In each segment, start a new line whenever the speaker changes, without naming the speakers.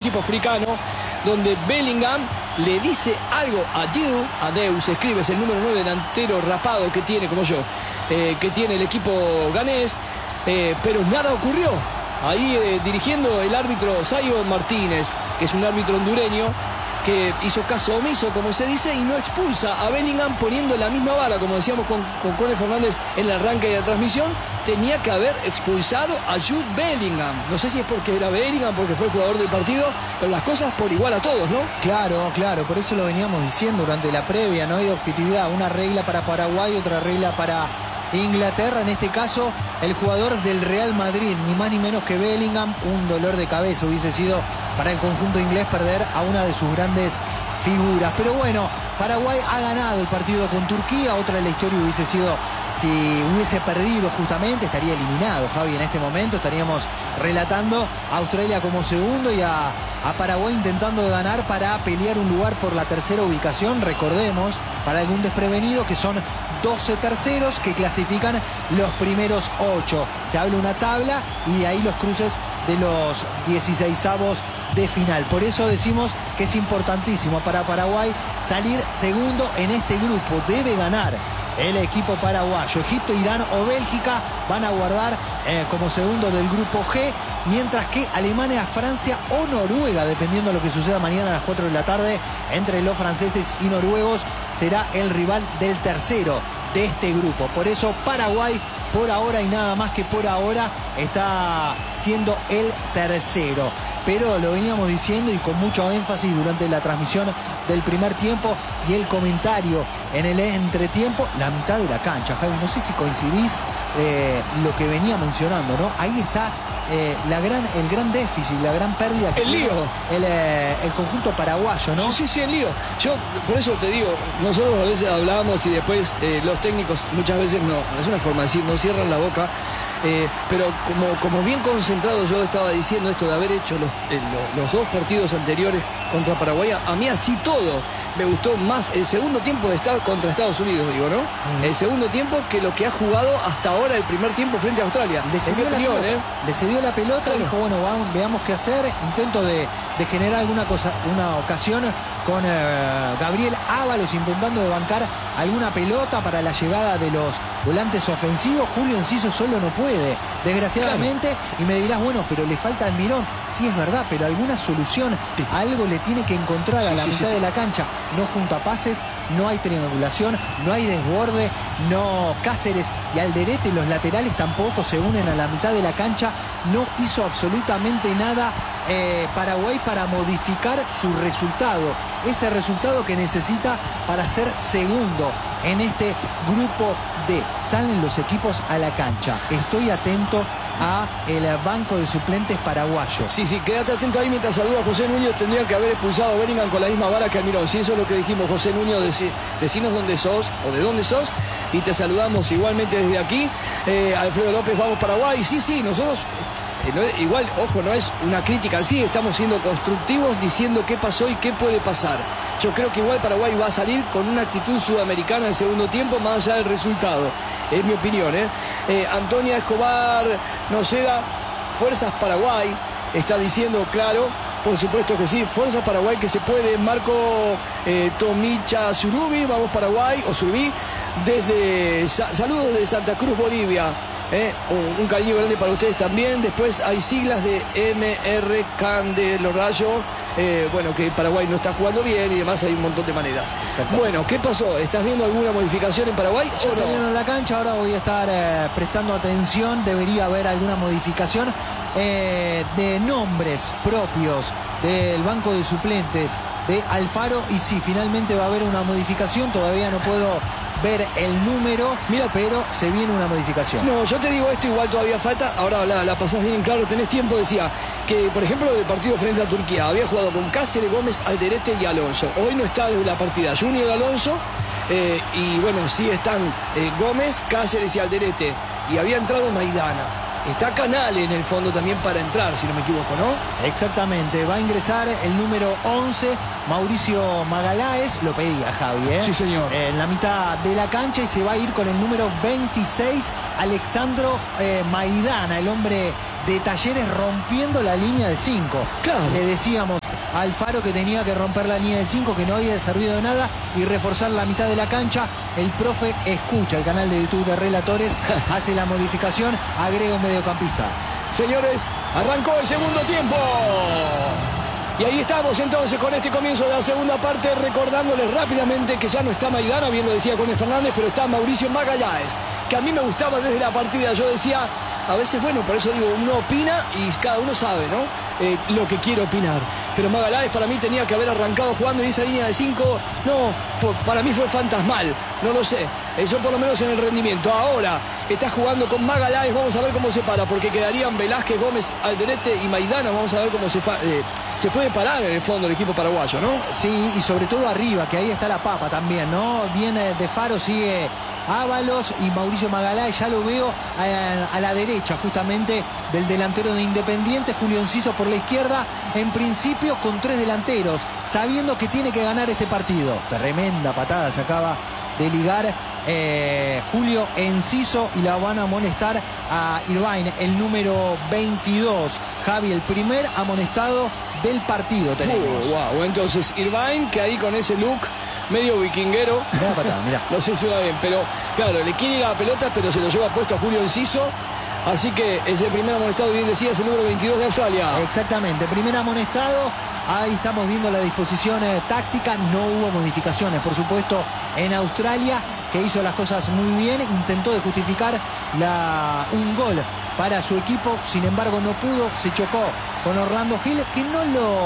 equipo africano, donde Bellingham le dice algo a Diu, se escribe, es el número 9 delantero rapado que tiene, como yo, que tiene el equipo ganés, pero nada ocurrió. Ahí dirigiendo el árbitro Sayo Martínez, que es un árbitro hondureño, que hizo caso omiso, como se dice, y no expulsa a Bellingham poniendo la misma vara, como decíamos con Cone Fernández en el arranque de la transmisión. Tenía que haber expulsado a Jude Bellingham. No sé si es porque era Bellingham, porque fue el jugador del partido, pero las cosas por igual a todos, ¿no?
Claro, por eso lo veníamos diciendo durante la previa, no hay objetividad. Una regla para Paraguay, otra regla para Inglaterra. En este caso, el jugador del Real Madrid, ni más ni menos que Bellingham. Un dolor de cabeza hubiese sido para el conjunto inglés perder a una de sus grandes figuras. Pero bueno, Paraguay ha ganado el partido con Turquía. Otra de la historia hubiese sido si hubiese perdido, justamente estaría eliminado, Javi. En este momento estaríamos relatando a Australia como segundo y a Paraguay intentando ganar para pelear un lugar por la tercera ubicación. Recordemos, para algún desprevenido, que son 12 terceros que clasifican los primeros 8. Se habla una tabla y de ahí los cruces de los 16avos de final. Por eso decimos que es importantísimo para Paraguay salir segundo en este grupo. Debe ganar el equipo paraguayo. Egipto, Irán o Bélgica van a guardar como segundo del grupo G, mientras que Alemania, Francia o Noruega, dependiendo de lo que suceda mañana a las 4 de la tarde entre los franceses y noruegos, será el rival del tercero de este grupo. Por eso Paraguay, por ahora y nada más que por ahora, está siendo el tercero. Pero lo veníamos diciendo y con mucho énfasis durante la transmisión del primer tiempo y el comentario en el entretiempo, la mitad de la cancha, Javi. No sé si coincidís lo que venía mencionando, ¿no? Ahí está el gran déficit, la gran pérdida que
el lío,
el conjunto paraguayo, ¿no?
Sí, el lío. Yo por eso te digo, nosotros a veces hablábamos y después los técnicos muchas veces no es una forma de decir, no cierran la boca. Pero como bien concentrado yo estaba diciendo esto de haber hecho los dos partidos anteriores contra Paraguay, a mí así todo me gustó más el segundo tiempo de estar contra Estados Unidos, digo, ¿no? El segundo tiempo que lo que ha jugado hasta ahora el primer tiempo frente a Australia.
Le cedió la pelota, claro. Dijo, bueno, veamos qué hacer. Intento de generar una ocasión con Gabriel Ábalos intentando de bancar alguna pelota para la llegada de los volantes ofensivos. Julio Enciso solo no puede, desgraciadamente, claro. Y me dirás, bueno, pero le falta Almirón. Sí, es verdad, pero alguna solución, sí. Algo le tiene que encontrar a la mitad de la cancha. No junta pases, no hay triangulación, no hay desborde, no. Cáceres y Alderete, los laterales, tampoco se unen a la mitad de la cancha. No hizo absolutamente nada Paraguay para modificar su resultado, ese resultado que necesita para ser segundo en este grupo D. Salen los equipos a la cancha. Estoy atento a el banco de suplentes paraguayo.
Sí, quédate atento ahí mientras saluda a José Nuño. Tendrían que haber expulsado a Bellingham con la misma vara que Almirón. Si eso es lo que dijimos, José Nuño, decinos dónde sos o de dónde sos y te saludamos igualmente desde aquí. Alfredo López, vamos Paraguay. Sí, nosotros... igual, ojo, no es una crítica en sí, estamos siendo constructivos diciendo qué pasó y qué puede pasar. Yo creo que igual Paraguay va a salir con una actitud sudamericana en el segundo tiempo, más allá del resultado. Es mi opinión, Antonia Escobar Noceda, fuerzas Paraguay, está diciendo, claro, por supuesto que sí, fuerzas Paraguay que se puede. Marco Tomicha Zurubi, vamos Paraguay, o Surubí, desde saludos de Santa Cruz, Bolivia. Un cariño grande para ustedes también. Después hay siglas de MR Candelo Rayo. Bueno, que Paraguay no está jugando bien y demás, hay un montón de maneras. Bueno, ¿qué pasó? ¿Estás viendo alguna modificación en Paraguay?
Ya salieron a la cancha, ahora voy a estar prestando atención. Debería haber alguna modificación de nombres propios del banco de suplentes de Alfaro. Y sí, finalmente va a haber una modificación. Todavía no puedo ver el número, mira, pero se viene una modificación.
No, yo te digo esto, igual todavía falta. Ahora la pasás bien claro, tenés tiempo. Decía que, por ejemplo, del partido frente a Turquía había jugado con Cáceres, Gómez, Alderete y Alonso. Hoy no está desde la partida Junior Alonso, y bueno, sí están Gómez, Cáceres y Alderete, y había entrado Maidana. Está Canal en el fondo también para entrar, si no me equivoco, ¿no?
Exactamente, va a ingresar el número 11, Mauricio Magaláes, lo pedía Javi,
Sí, señor.
En la mitad de la cancha, y se va a ir con el número 26, Alexandro Maidana, el hombre de Talleres, rompiendo la línea de 5.
Claro.
Le decíamos Alfaro, que tenía que romper la línea de 5, que no había servido de nada, y reforzar la mitad de la cancha. El profe escucha el canal de YouTube de Relatores, hace la modificación, agrega un mediocampista.
Señores, arrancó el segundo tiempo. Y ahí estamos entonces con este comienzo de la segunda parte, recordándoles rápidamente que ya no está Maidana, bien lo decía Cone Fernández, pero está Mauricio Magallanes, que a mí me gustaba desde la partida. Yo decía, a veces, bueno, por eso digo, uno opina y cada uno sabe, ¿no? Lo que quiere opinar. Pero Magallanes para mí tenía que haber arrancado jugando, y esa línea de 5, no, para mí fue fantasmal, no lo sé. Yo por lo menos en el rendimiento. Ahora está jugando con Magallanes, vamos a ver cómo se para, porque quedarían Velázquez, Gómez, Alderete y Maidana. Vamos a ver cómo se puede parar en el fondo el equipo paraguayo, ¿no?
Sí, y sobre todo arriba, que ahí está la papa también, ¿no? Viene de Faro, sigue Ábalos y Mauricio Magallanes, ya lo veo a la derecha justamente del delantero de Independiente, Julio Enciso por la izquierda, en principio con 3 delanteros, sabiendo que tiene que ganar este partido. Tremenda patada se acaba de ligar Julio Enciso, y la van a amonestar a Irvine, el número 22. Javi, el primer amonestado del partido tenemos.
Wow, entonces Irvine, que ahí con ese look medio vikinguero,
Mirá la patada, mirá.
no sé si va bien, pero claro, le quiere ir a la pelota, pero se lo lleva puesto a Julio Enciso. Así que es el primer amonestado, bien decías, el número 22 de Australia.
Exactamente, primer amonestado. Ahí estamos viendo la disposición táctica. No hubo modificaciones, por supuesto, en Australia, que hizo las cosas muy bien. Intentó de justificar un gol para su equipo, sin embargo no pudo. Se chocó con Orlando Gil, que no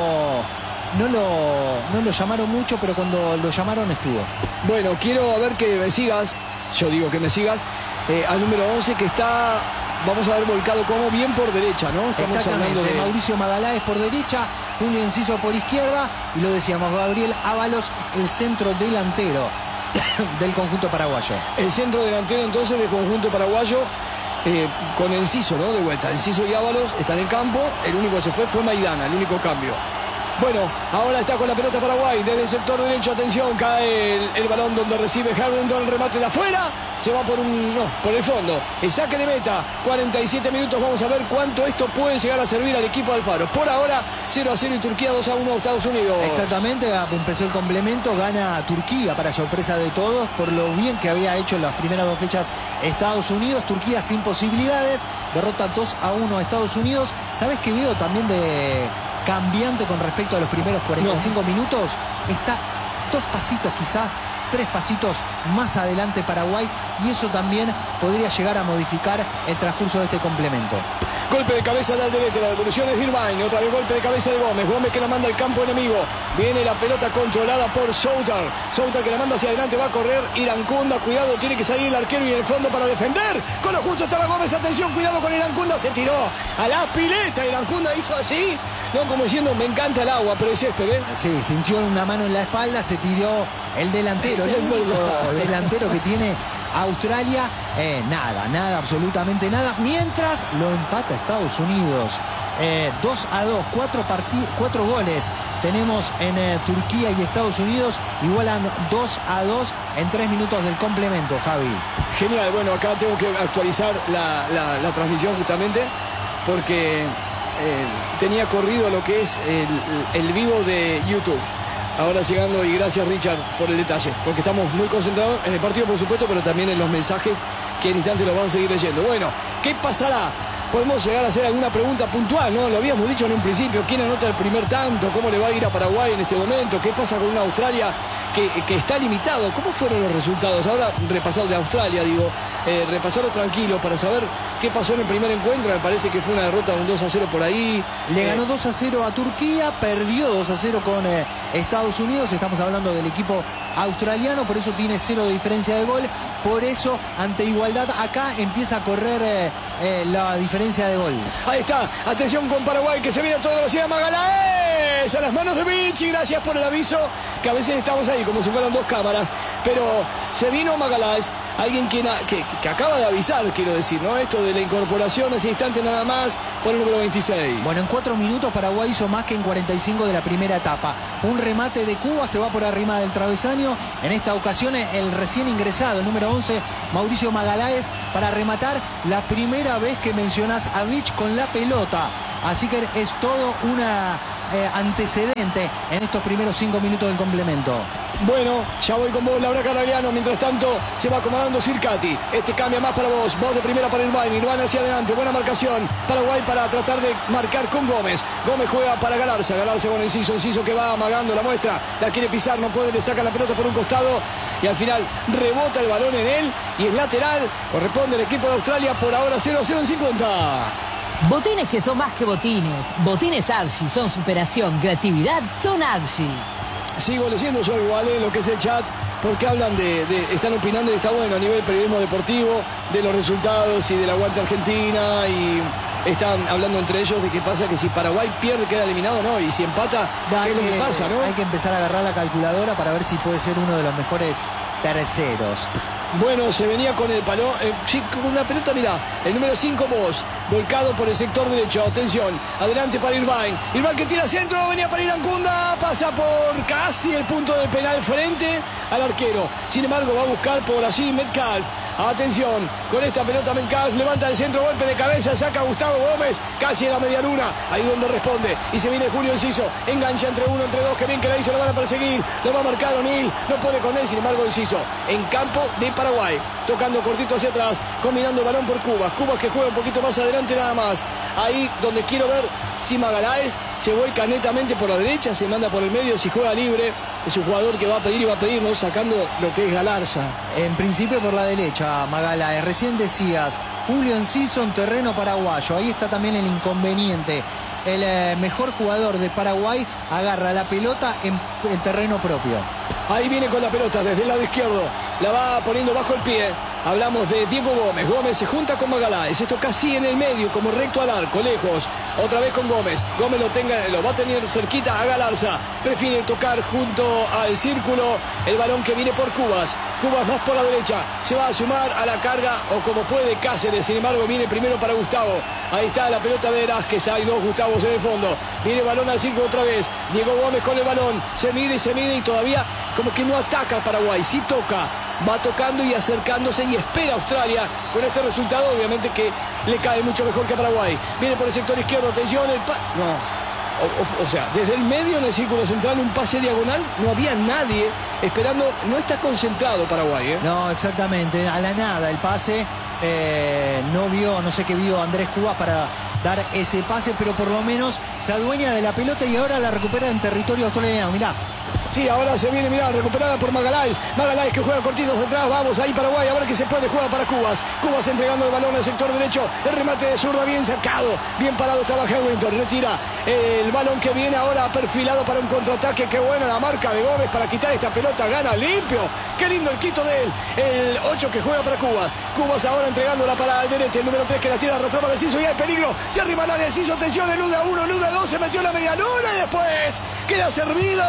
lo llamaron mucho, pero cuando lo llamaron estuvo.
Bueno, quiero ver que me sigas, yo digo que me sigas, al número 11, que está, vamos a ver, volcado como bien por derecha, ¿no? Estamos
exactamente,
hablando de
Mauricio Magallanes por derecha, Julio Enciso por izquierda, y lo decíamos, Gabriel Ábalos, el centro delantero del conjunto paraguayo.
El centro delantero entonces del conjunto paraguayo, con Enciso, ¿no? De vuelta, Enciso y Ábalos están en campo. El único que se fue Maidana, el único cambio. Bueno, ahora está con la pelota Paraguay desde el sector derecho. Atención, cae el balón donde recibe Harrington, el remate de afuera. Se va por el fondo. El saque de meta, 47 minutos. Vamos a ver cuánto esto puede llegar a servir al equipo de Alfaro. Por ahora, 0-0 y Turquía 2-1 a Estados Unidos.
Exactamente, empezó el complemento, gana Turquía para sorpresa de todos por lo bien que había hecho en las primeras 2 fechas Estados Unidos. Turquía sin posibilidades, derrota 2-1 a Estados Unidos. ¿Sabes qué veo también de cambiante con respecto a los primeros 45 minutos? Está 2 pasitos, quizás 3 pasitos más adelante Paraguay, y eso también podría llegar a modificar el transcurso de este complemento.
Golpe de cabeza de Alderete, la devolución es de Irvine, otra vez golpe de cabeza de Gómez, Gómez que la manda al campo enemigo, viene la pelota controlada por Soutar, Soutar que la manda hacia adelante, va a correr Irancunda, cuidado, tiene que salir el arquero y en el fondo para defender, con lo justo estaba Gómez, atención, cuidado con Irancunda, se tiró a la pileta, Irancunda hizo así, no, como diciendo, me encanta el agua, pero es césped, ¿eh?
Sí, sintió una mano en la espalda, se tiró el delantero, el único delantero que tiene Australia. Nada, absolutamente nada. Mientras lo empata Estados Unidos. 2-2, 4 goles tenemos en Turquía y Estados Unidos. Igualan 2-2 en 3 minutos del complemento, Javi.
Genial, bueno, acá tengo que actualizar la transmisión justamente porque tenía corrido lo que es el vivo de YouTube. Ahora llegando, y gracias Richard por el detalle, porque estamos muy concentrados en el partido, por supuesto, pero también en los mensajes que en instantes los vamos a seguir leyendo. Bueno, ¿qué pasará? Podemos llegar a hacer alguna pregunta puntual, ¿no? Lo habíamos dicho en un principio, ¿quién anota el primer tanto? ¿Cómo le va a ir a Paraguay en este momento? ¿Qué pasa con una Australia que está limitado? ¿Cómo fueron los resultados? Ahora repasado de Australia, digo, repasarlo tranquilo para saber qué pasó en el primer encuentro. Me parece que fue una derrota, un 2-0 por ahí.
Le ganó 2-0 a Turquía, perdió 2-0 con Estados Unidos. Estamos hablando del equipo australiano, por eso tiene 0 de diferencia de gol. Por eso, ante igualdad, acá empieza a correr la diferencia de gol.
Ahí está, atención con Paraguay, que se viene a toda velocidad. Magallanes a las manos de Vichy, gracias por el aviso, que a veces estamos ahí como si fueran 2 cámaras, pero se vino Magallanes, alguien que acaba de avisar, quiero decir, ¿no? Esto de la incorporación ese instante nada más por el número 26.
Bueno, en 4 minutos Paraguay hizo más que en 45 de la primera etapa. Un remate de Cuba, se va por arriba del travesaño. En esta ocasión el recién ingresado, el número 11, Mauricio Magallanes, para rematar. La primera vez que mencionas a Vich con la pelota. Así que es todo una antecedente importante en estos primeros 5 minutos del complemento.
Bueno, ya voy con vos, Laura Caragliano. Mientras tanto, se va acomodando Circati. Este cambia más para vos. Vos de primera para Irvine. Irvine hacia adelante. Buena marcación. Paraguay para tratar de marcar con Gómez. Gómez juega para Galarza. Galarza con Enciso. Enciso que va amagando la muestra. La quiere pisar, no puede. Le saca la pelota por un costado. Y al final rebota el balón en él. Y es lateral. Corresponde al equipo de Australia. Por ahora 0-0 en 50.
Botines que son más que botines. Botines Archie son superación, creatividad, son Archie.
Sigo leyendo yo igual lo que es el chat, porque hablan están opinando y está bueno a nivel periodismo deportivo, de los resultados y del aguante Argentina, y están hablando entre ellos de qué pasa, que si Paraguay pierde queda eliminado, ¿no? Y si empata, ¿qué es lo que pasa, no?
Hay que empezar a agarrar la calculadora para ver si puede ser uno de los mejores terceros.
Bueno, se venía con el palo, sí, con una pelota, mirá, el número 5 Bosch, volcado por el sector derecho, atención, adelante para Irvine, Irvine que tira centro, venía para Irancunda, pasa por casi el punto de penal frente al arquero, sin embargo va a buscar por allí Metcalf. Atención, con esta pelota Metcalf levanta el centro, golpe de cabeza, saca a Gustavo Gómez, casi en la media luna, ahí donde responde, y se viene Julio Enciso, engancha entre uno, entre dos, que bien que la hizo, lo van a perseguir, lo va a marcar O'Neill, no puede con él, sin embargo Enciso, en campo de Paraguay, tocando cortito hacia atrás, combinando el balón por Cubas, Cubas que juega un poquito más adelante nada más, ahí donde quiero ver si Magaláes se vuelca netamente por la derecha, se manda por el medio, si juega libre, es un jugador que va a pedir y va a pedir, ¿no? Sacando lo que es Galarza.
En principio por la derecha, Magaláes. Recién decías, Julio Enciso en terreno paraguayo. Ahí está también el inconveniente. El mejor jugador de Paraguay agarra la pelota en terreno propio.
Ahí viene con la pelota desde el lado izquierdo, la va poniendo bajo el pie. Hablamos de Diego Gómez. Gómez se junta con Magaláes. Esto casi en el medio, como recto al arco, lejos. Otra vez con Gómez. Gómez lo va a tener cerquita a Galarza. Prefiere tocar junto al círculo el balón que viene por Cubas. Cubas más por la derecha. Se va a sumar a la carga o como puede Cáceres. Sin embargo, viene primero para Gustavo. Ahí está la pelota de Velázquez. Hay dos Gustavos en el fondo. Viene el balón al círculo otra vez. Diego Gómez con el balón. Se mide y todavía como que no ataca al Paraguay. Sí toca. Va tocando y acercándose y espera a Australia con este resultado, obviamente que le cae mucho mejor que a Paraguay. Viene por el sector izquierdo, atención, o sea, desde el medio en el círculo central un pase diagonal, no había nadie esperando, no está concentrado Paraguay, ¿eh?
No, exactamente, a la nada el pase, no sé qué vio Andrés Cubas para dar ese pase, pero por lo menos se adueña de la pelota y ahora la recupera en territorio australiano, mirá.
Sí, ahora se viene, mirá, recuperada por Magaláes. Magaláes que juega cortitos atrás. Vamos ahí Paraguay, a ver qué se puede jugar para Cubas. Cubas entregando el balón al sector derecho. El remate de zurda bien sacado. Bien parado estaba Harrington. Retira el balón que viene ahora perfilado para un contraataque. Qué buena la marca de Gómez para quitar esta pelota. Gana limpio. Qué lindo el quito de él. El 8 que juega para Cubas. Cubas ahora entregándola para el derecho. El número 3 que la tira arrastró para el Enciso. Y hay peligro. Se arriba el área. Enciso, atención. Eluda 1, eluda 2. Se metió en la media luna y después queda servido.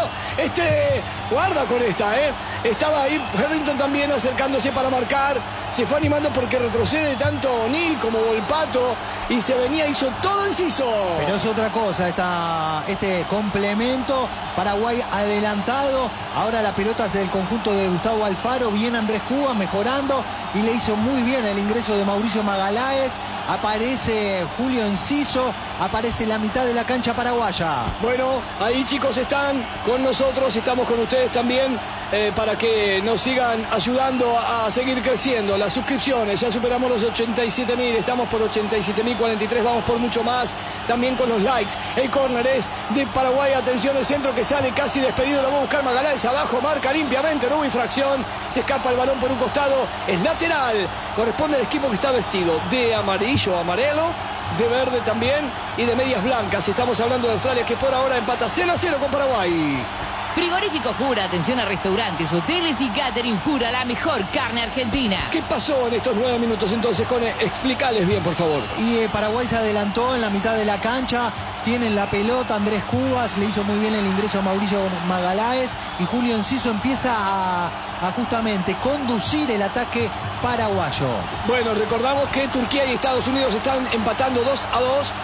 Guarda con esta, estaba ahí Harrington también acercándose para marcar, se fue animando porque retrocede tanto O'Neill como Volpato y se venía, hizo todo Enciso.
Pero es otra cosa, este complemento, Paraguay adelantado, ahora la pelota es del conjunto de Gustavo Alfaro, viene Andrés Cubas mejorando y le hizo muy bien el ingreso de Mauricio Magaláes, aparece Julio Enciso, aparece la mitad de la cancha paraguaya.
Bueno, ahí chicos están con nosotros, estamos con ustedes también para que nos sigan ayudando a seguir creciendo. Las suscripciones, ya superamos los 87.000, estamos por 87.043, vamos por mucho más, también con los likes. El córner es de Paraguay, atención el centro que sale casi despedido, lo va a buscar Magaláes abajo, marca limpiamente, no hubo infracción, se escapa el balón por un costado, es lateral, corresponde al equipo que está vestido de amarillo, amarelo, de verde también y de medias blancas. Estamos hablando de Australia que por ahora empata 0-0 con Paraguay.
Frigorífico Fura, atención a restaurantes, hoteles y catering. Fura, la mejor carne argentina.
¿Qué pasó en estos 9 minutos entonces, Cone? Explicales bien, por favor.
Y Paraguay se adelantó en la mitad de la cancha, tienen la pelota, Andrés Cubas, le hizo muy bien el ingreso a Mauricio Magaláes y Julio Enciso empieza a justamente conducir el ataque paraguayo.
Bueno, recordamos que Turquía y Estados Unidos están empatando 2-2.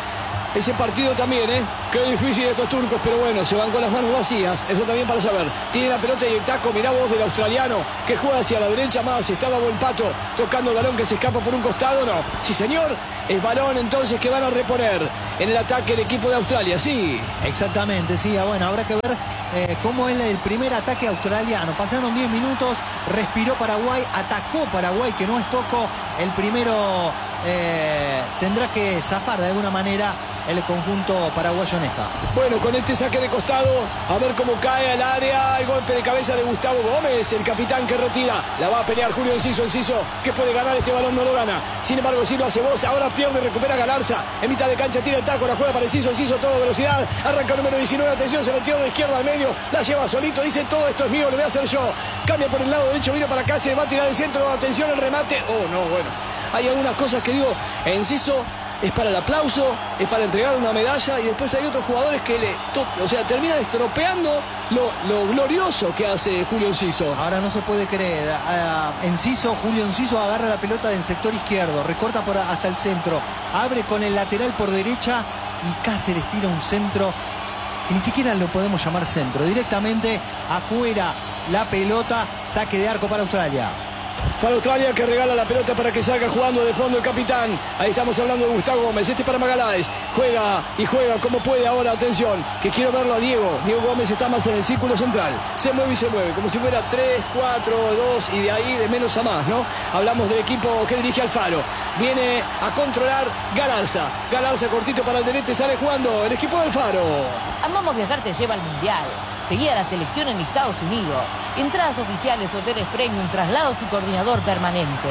ese partido también, qué difícil estos turcos, pero bueno, se van con las manos vacías, eso también para saber. Tiene la pelota y el taco, mirá vos del australiano, que juega hacia la derecha más, estaba Volpato tocando el balón que se escapa por un costado, no, sí señor, es balón entonces que van a reponer en el ataque el equipo de Australia, sí.
Exactamente, sí, bueno, habrá que ver cómo es el primer ataque australiano. Pasaron 10 minutos, respiró Paraguay, atacó Paraguay, que no es poco. El primero tendrá que zafar de alguna manera el conjunto paraguayo en esta.
Bueno, con este saque de costado, a ver cómo cae al área, el golpe de cabeza de Gustavo Gómez, el capitán que retira, la va a pelear Julio Enciso, que puede ganar este balón, no lo gana, sin embargo sí lo hace vos, ahora pierde, recupera Galarza, en mitad de cancha tira el taco, la juega para Enciso, todo velocidad, arranca número 19, atención, se metió de izquierda al medio, la lleva solito, dice todo esto es mío, lo voy a hacer yo, cambia por el lado derecho, vino para acá, se va a tirar el centro, atención el remate, oh no, bueno, hay algunas cosas que digo, Enciso es para el aplauso, es para entregar una medalla y después hay otros jugadores que termina estropeando lo glorioso que hace Julio Enciso.
Ahora no se puede creer, Julio Enciso agarra la pelota del sector izquierdo, recorta hasta el centro, abre con el lateral por derecha y Cáceres tira un centro que ni siquiera lo podemos llamar centro, directamente afuera la pelota, saque de arco para Australia.
Para Australia, que regala la pelota para que salga jugando de fondo el capitán. Ahí estamos hablando de Gustavo Gómez. Este para Magaláes. Juega y juega como puede ahora. Atención, que quiero verlo a Diego. Diego Gómez está más en el círculo central. Se mueve y se mueve. Como si fuera 3, 4, 2 y de ahí de menos a más, ¿no? Hablamos del equipo que dirige Alfaro. Viene a controlar Galarza. Galarza cortito para el delete. Sale jugando el equipo de Alfaro.
Amamos Viajar te lleva al Mundial. Seguí a la selección en Estados Unidos. Entradas oficiales, hoteles premium, traslados y coordinador permanente.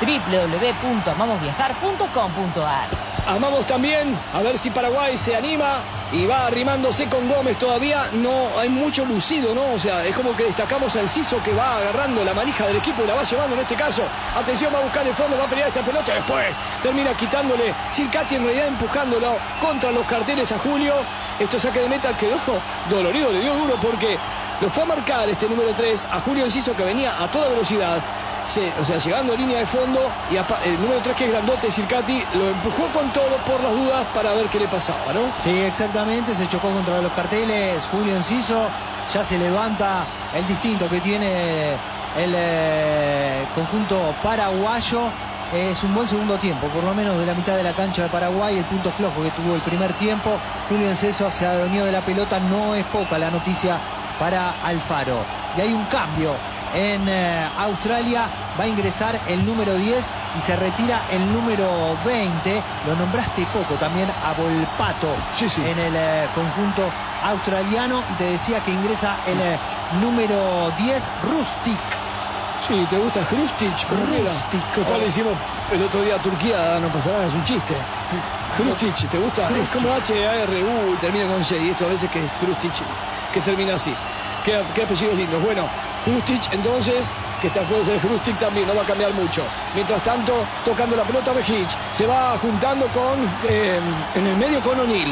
www.amamosviajar.com.ar.
Amamos también a ver si Paraguay se anima y va arrimándose con Gómez. Todavía no hay mucho lucido, ¿no? O sea, es como que destacamos a Enciso, que va agarrando la manija del equipo y la va llevando en este caso. Atención, va a buscar el fondo, va a pelear esta pelota. Después termina quitándole Circati, en realidad empujándolo contra los carteles a Julio. Esto saque de meta quedó dolorido, le dio duro porque lo fue a marcar este número 3 a Julio Enciso, que venía a toda velocidad. Llegando a línea de fondo, y el número 3, que es grandote, Circati, lo empujó con todo por las dudas para ver qué le pasaba, ¿no?
Sí, exactamente, se chocó contra los carteles Julio Enciso, ya se levanta el distinto que tiene el conjunto paraguayo. Es un buen segundo tiempo, por lo menos de la mitad de la cancha de Paraguay, el punto flojo que tuvo el primer tiempo. Julio Enciso se adueñó de la pelota, no es poca la noticia para Alfaro. Y hay un cambio en Australia, va a ingresar el número 10 y se retira el número 20. Lo nombraste poco también a Volpato, sí. En el conjunto australiano, y te decía que ingresa el número 10, Rustic.
Sí, ¿te gusta Hrustic? Total, le hicimos el otro día a Turquía, no pasa nada, es un chiste. Hrustic, ¿te gusta? Hrustic. Es como H-A-R-U, termina con C, y esto a veces que es Hrustic, que termina así. Qué apellidos lindos. Bueno, Hrustic entonces, que puede ser Hrustic también, no va a cambiar mucho. Mientras tanto, tocando la pelota Vejic, se va juntando en el medio con O'Neill.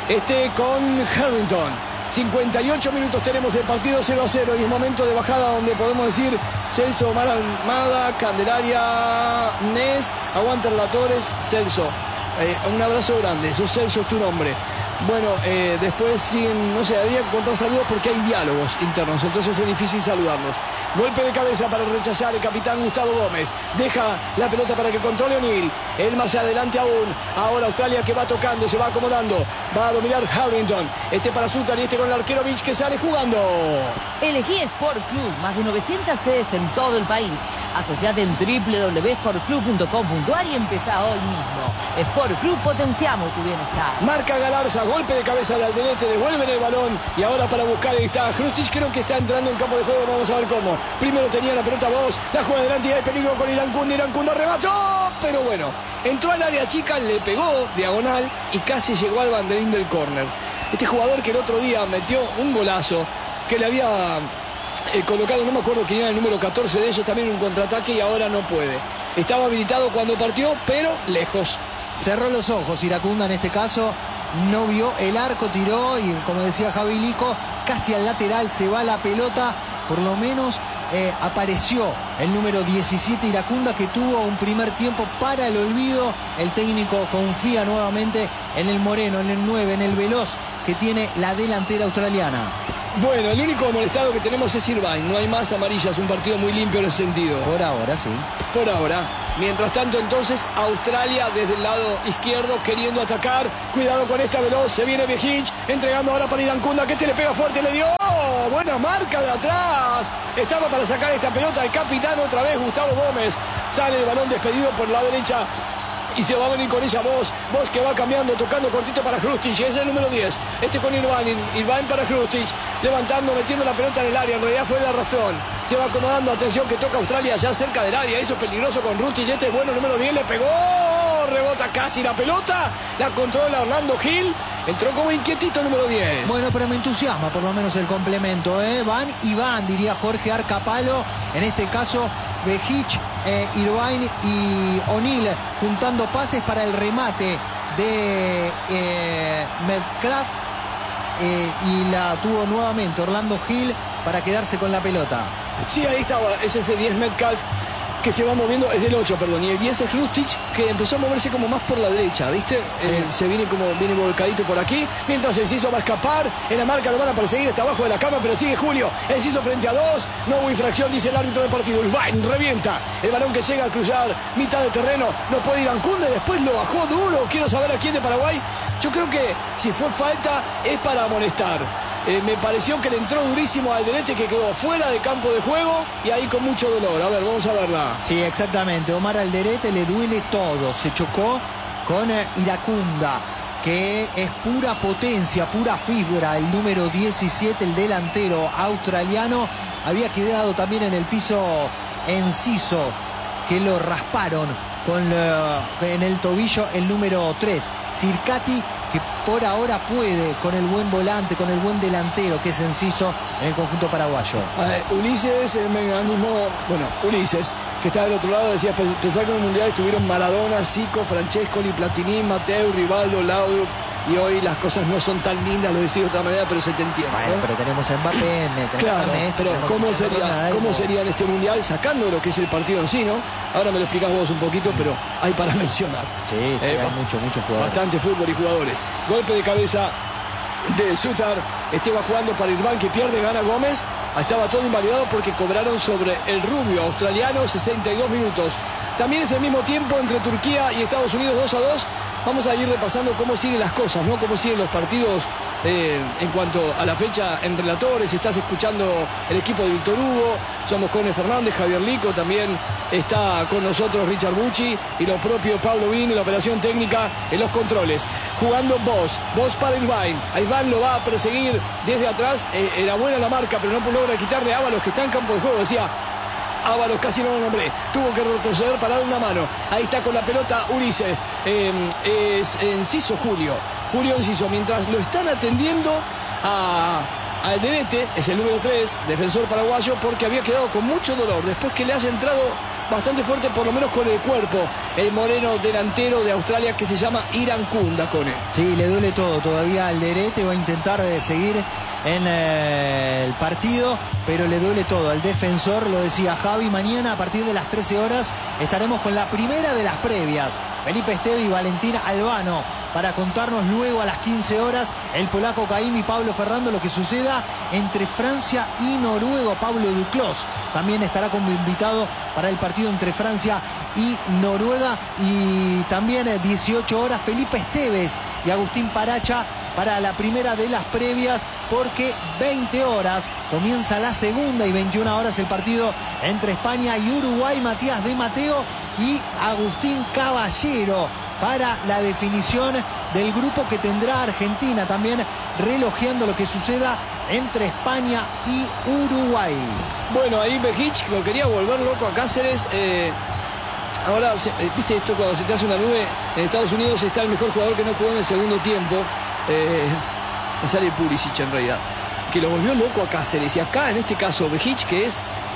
Con Harrington. 58 minutos tenemos el partido 0-0 y es momento de bajada donde podemos decir Celso, Omar Almada, Candelaria, Nes, aguanta la Torres, Celso. Un abrazo grande, Celso es tu nombre. Bueno, después, no sé, había que contar saludos porque hay diálogos internos, entonces es difícil saludarlos. Golpe de cabeza para rechazar el capitán Gustavo Gómez. Deja la pelota para que controle O'Neill. Él más adelante aún. Ahora Australia, que va tocando, se va acomodando. Va a dominar Harrington. Para Sultan y con el arquero Beach, que sale jugando.
Elegí Sport Club, más de 900 sedes en todo el país. Asociate en www.sportclub.com.ar y empezá hoy mismo. Sport Club, potenciamos tu bienestar.
Marca Galarza, golpe de cabeza de Alderete, devuelven el balón y ahora para buscar está Hrustic, creo que está entrando en campo de juego, vamos a ver cómo. Primero tenía la pelota vos, la juega adelante y hay peligro con Irankunda arrebató, pero bueno, entró al área chica, le pegó diagonal y casi llegó al banderín del córner. Este jugador que el otro día metió un golazo, que le había colocado, no me acuerdo quién era el número 14 de ellos, también un contraataque, y ahora no puede. Estaba habilitado cuando partió, pero lejos.
Cerró los ojos Iracunda en este caso, no vio el arco, tiró y, como decía Javi Lico, casi al lateral se va la pelota. Por lo menos apareció el número 17 Iracunda, que tuvo un primer tiempo para el olvido. El técnico confía nuevamente en el moreno, en el 9, en el veloz que tiene la delantera australiana.
Bueno, el único molestado que tenemos es Irvine. No hay más amarillas, un partido muy limpio en ese sentido.
Por ahora, sí.
Por ahora. Mientras tanto, entonces, Australia desde el lado izquierdo queriendo atacar. Cuidado con esta veloz. Se viene Vejic, entregando ahora para Iracunda, que le pega fuerte, le dio. Buena marca de atrás. Estaba para sacar esta pelota el capitán otra vez, Gustavo Gómez. Sale el balón despedido por la derecha. Y se va a venir con ella Vos que va cambiando, tocando cortito para Hrustic. Ese es el número 10. Este con Irvine para Hrustic. Levantando, metiendo la pelota en el área. En realidad fue de arrastrón. Se va acomodando. Atención que toca Australia ya cerca del área. Eso es peligroso con Hrustic. Este es bueno, número 10. Le pegó. Rebota casi la pelota. La controla Orlando Gil. Entró como inquietito el número 10.
Bueno, pero me entusiasma por lo menos el complemento. Van y van, diría Jorge Arcapalo. En este caso, Vejic, Irvine y O'Neill juntando pases para el remate de Metcalf. Y la tuvo nuevamente Orlando Gil para quedarse con la pelota.
Sí, ahí estaba. Es ese 10 Metcalf que se va moviendo, es el 8, perdón, y el 10 es Hrustic, que empezó a moverse como más por la derecha, ¿viste?
Sí.
Se viene volcadito por aquí, mientras Enciso va a escapar, en la marca lo van a perseguir, está abajo de la cama, pero sigue Julio, Enciso frente a 2, no hubo infracción, dice el árbitro del partido. Irvine revienta, el balón que llega a cruzar mitad de terreno, no puede ir Ancunde, después lo bajó duro, quiero saber a quién de Paraguay. Yo creo que si fue falta es para amonestar. Me pareció que le entró durísimo al Alderete, que quedó fuera de campo de juego y ahí con mucho dolor. A ver, vamos a verla.
Sí, exactamente. Omar Alderete le duele todo. Se chocó con Iracunda, que es pura potencia, pura fibra. El número 17, el delantero australiano, había quedado también en el piso Enciso, que lo rasparon en el tobillo el número 3. Circati, que por ahora puede con el buen volante, con el buen delantero que es Enciso en el conjunto paraguayo.
Ulises, el mecanismo, Ulises, que está del otro lado, decía, pensar que en el Mundial estuvieron Maradona, Zico, Francescoli, Platini, Mateu, Rivaldo, Laudrup, y hoy las cosas no son tan lindas, lo decía de otra manera, pero se te entiende.
Bueno, pero tenemos a Mbappé, tenemos
claro,
a Messi.
pero ¿cómo sería en este Mundial, sacando lo que es el partido en sí, ¿no? Ahora me lo explicás vos un poquito, pero hay para mencionar.
Sí, hay muchos jugadores.
Bastante fútbol y jugadores. Golpe de cabeza de Sutar. Estaba jugando para Irvine, que pierde, gana Gómez. Estaba todo invalidado porque cobraron sobre el rubio australiano 62 minutos. También es el mismo tiempo entre Turquía y Estados Unidos, 2-2. Vamos a ir repasando cómo siguen las cosas, ¿no? Cómo siguen los partidos en cuanto a la fecha en relatores. Estás escuchando el equipo de Víctor Hugo. Somos Cone Fernández, Javier Lico. También está con nosotros Richard Bucci y lo propio Pablo Vini, la operación técnica en los controles. Jugando Vos para Irvine. A Irvine lo va a perseguir desde atrás. Era buena la marca, pero no logra quitarle a Ábalos, que está en campo de juego. Decía Ábalos, casi no lo nombré. Tuvo que retroceder para dar una mano. Ahí está con la pelota Ulises. Es Enciso Julio Enciso. Mientras lo están atendiendo a Alderete, es el número 3, defensor paraguayo, porque había quedado con mucho dolor. Después que le haya entrado bastante fuerte, por lo menos con el cuerpo, el moreno delantero de Australia, que se llama Iracunda, Cone.
Sí, le duele todo. Todavía Alderete va a intentar seguir en el partido, pero le duele todo al defensor. Lo decía Javi, mañana a partir de las 13 horas estaremos con la primera de las previas. Felipe Esteve y Valentín Albano para contarnos luego a las 15 horas el polaco Caim y Pablo Ferrando lo que suceda entre Francia y Noruega. Pablo Duclos también estará como invitado para el partido entre Francia y Noruega. Y también 18 horas Felipe Esteves y Agustín Paracha para la primera de las previas, porque 20 horas comienza la segunda y 21 horas el partido entre España y Uruguay. Matías de Mateo y Agustín Caballero para la definición del grupo que tendrá Argentina, también relojeando lo que suceda entre España y Uruguay.
Bueno, ahí Vejic lo quería volver loco a Cáceres. Ahora, viste esto, cuando se te hace una nube, en Estados Unidos está el mejor jugador que no jugó en el segundo tiempo. Me sale Pulisic en realidad, que lo volvió loco a Cáceres. Y acá, en este caso, Vejic, que es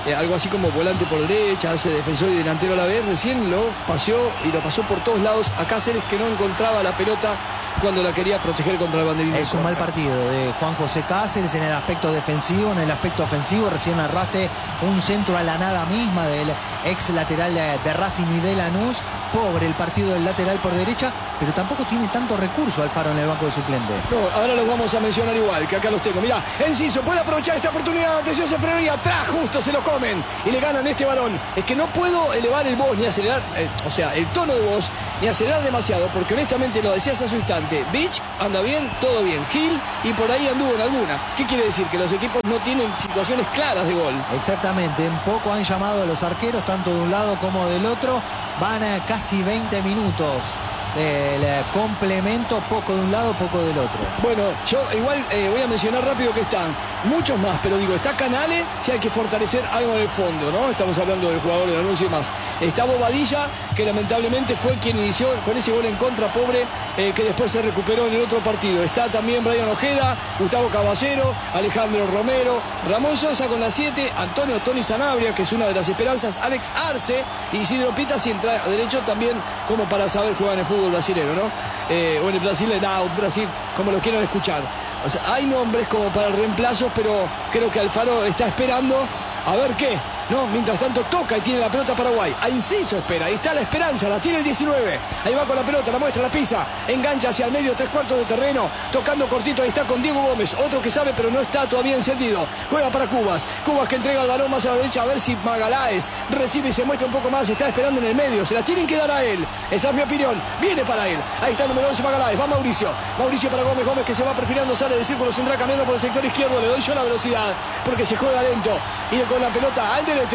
algo así como volante por derecha, hace defensor y delantero a la vez. Recién lo paseó y lo pasó por todos lados a Cáceres, que no encontraba la pelota cuando la quería proteger contra el banderín.
Es un mal partido de Juan José Cáceres en el aspecto defensivo. En el aspecto ofensivo recién narraste un centro a la nada misma del ex lateral de Racing y de Lanús. Pobre el partido del lateral por derecha, pero tampoco tiene tanto recurso Alfaro en el banco de suplente.
No, ahora los vamos a mencionar igual, que acá los tengo. Mirá, Enciso puede aprovechar esta oportunidad. Atención, se frenó y atrás justo se lo comen y le ganan este balón. Es que no puedo elevar el voz ni acelerar, el tono de voz, ni acelerar demasiado, porque honestamente lo decías hace un instante. Beach anda bien, todo bien. Gil y por ahí anduvo en alguna. ¿Qué quiere decir? Que los equipos no tienen situaciones claras de gol.
Exactamente, en poco han llamado a los arqueros, tanto de un lado como del otro. Van a casi 20 minutos del complemento, poco de un lado, poco del otro.
Bueno, yo igual voy a mencionar rápido que están muchos más, pero digo, está Canale, si hay que fortalecer algo en el fondo, ¿no? Estamos hablando del jugador de Lanús y demás. Está Bobadilla, que lamentablemente fue quien inició con ese gol en contra, pobre, que después se recuperó en el otro partido. Está también Brian Ojeda, Gustavo Caballero, Alejandro Romero, Ramón Sosa con la 7, Antonio Tony Sanabria, que es una de las esperanzas, Alex Arce y Isidro Pita, si entra a derecho también, como para saber jugar en el fútbol brasileño, ¿no? O en el Brasil, como lo quieran escuchar. O sea, hay nombres como para el reemplazo, pero creo que Alfaro está esperando a ver qué, ¿no? Mientras tanto toca y tiene la pelota Paraguay. A Enciso espera, ahí está la esperanza, la tiene el 19. Ahí va con la pelota, la muestra, la pisa, engancha hacia el medio, 3/4 de terreno, tocando cortito, ahí está con Diego Gómez, otro que sabe pero no está todavía encendido. Juega para Cubas que entrega el balón más a la derecha, a ver si Magaláes recibe y se muestra un poco más, está esperando en el medio, se la tienen que dar a él. Esa es mi opinión, viene para él. Ahí está el número 11 Magaláes, va Mauricio para Gómez que se va perfilando, sale de círculo central cambiando por el sector izquierdo, le doy yo la velocidad porque se juega lento y con la pelota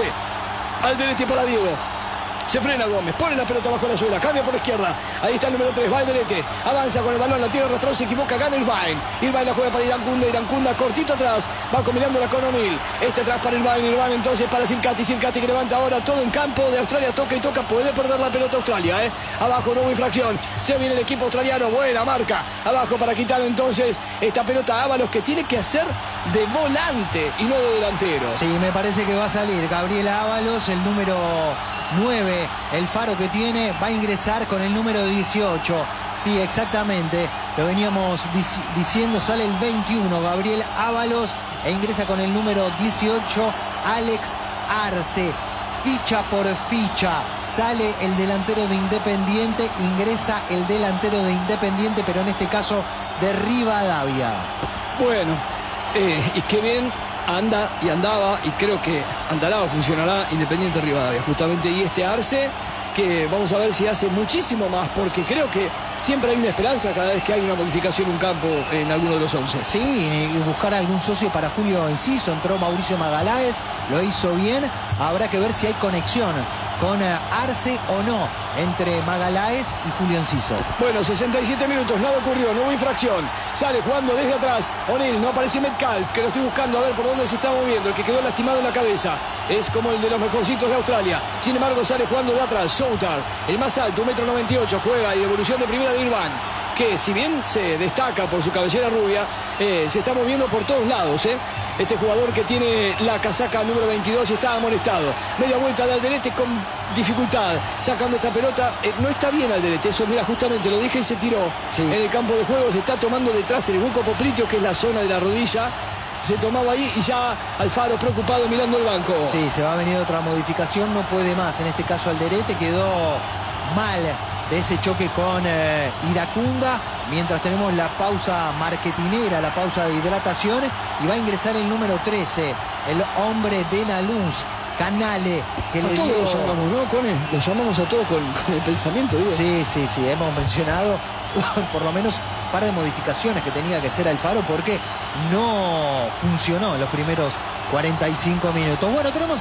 Alderete para Diego. Se frena Gómez, pone la pelota bajo la suela, cambia por la izquierda. Ahí está el número 3, Valderete. Avanza con el balón, la tierra arrastrado, se equivoca, gana Irvine. Irvine la juega para Irancunda cortito atrás, va combinándola con O'Neill. Atrás para Irvine entonces para Circati que levanta ahora todo en campo de Australia, toca y toca, puede perder la pelota Australia, Abajo no hubo infracción, se viene el equipo australiano, buena marca. Abajo para quitar entonces esta pelota a Ábalos, que tiene que hacer de volante y no de delantero.
Sí, me parece que va a salir Gabriel Ábalos, el número 9, el faro que tiene, va a ingresar con el número 18. Sí, exactamente, lo veníamos diciendo, sale el 21, Gabriel Ábalos, e ingresa con el número 18, Alex Arce. Ficha por ficha, sale el delantero de Independiente, ingresa el delantero de Independiente, pero en este caso de Rivadavia.
Bueno, y qué bien anda y andaba, y creo que andará o funcionará Independiente Rivadavia, justamente. Y este Arce, que vamos a ver si hace muchísimo más, porque creo que siempre hay una esperanza cada vez que hay una modificación en un campo en alguno de los 11.
Sí, y buscar algún socio para Julio Enciso. Entró Mauricio Magaláes, lo hizo bien. Habrá que ver si hay conexión con Arce o no entre Magaláes y Julio Enciso.
Bueno, 67 minutos, nada ocurrió, no hubo infracción. Sale jugando desde atrás O'Neill, no aparece Metcalf, que lo estoy buscando a ver por dónde se está moviendo. El que quedó lastimado en la cabeza es como el de los mejorcitos de Australia. Sin embargo, sale jugando de atrás Soutar, el más alto, 1,98 m, juega y devolución de primera de Irván, que si bien se destaca por su cabellera rubia, se está moviendo por todos lados, Este jugador que tiene la casaca número 22 está amonestado. Media vuelta de Alderete con dificultad, sacando esta pelota. No está bien Alderete, eso mira, justamente lo dije y se tiró. Sí. En el campo de juego se está tomando detrás el hueco popliteo, que es la zona de la rodilla. Se tomaba ahí y ya Alfaro preocupado mirando el banco.
Sí, se va a venir otra modificación, no puede más. En este caso Alderete quedó mal de ese choque con Iracunda, mientras tenemos la pausa marketinera, la pausa de hidratación, y va a ingresar el número 13, el hombre de Lanús, Canale, que le dio...
Todos lo llamamos, ¿no, Cone? Lo llamamos a todos con el pensamiento, digo.
Sí, hemos mencionado por lo menos un par de modificaciones que tenía que hacer Alfaro porque no funcionó en los primeros 45 minutos. Bueno, tenemos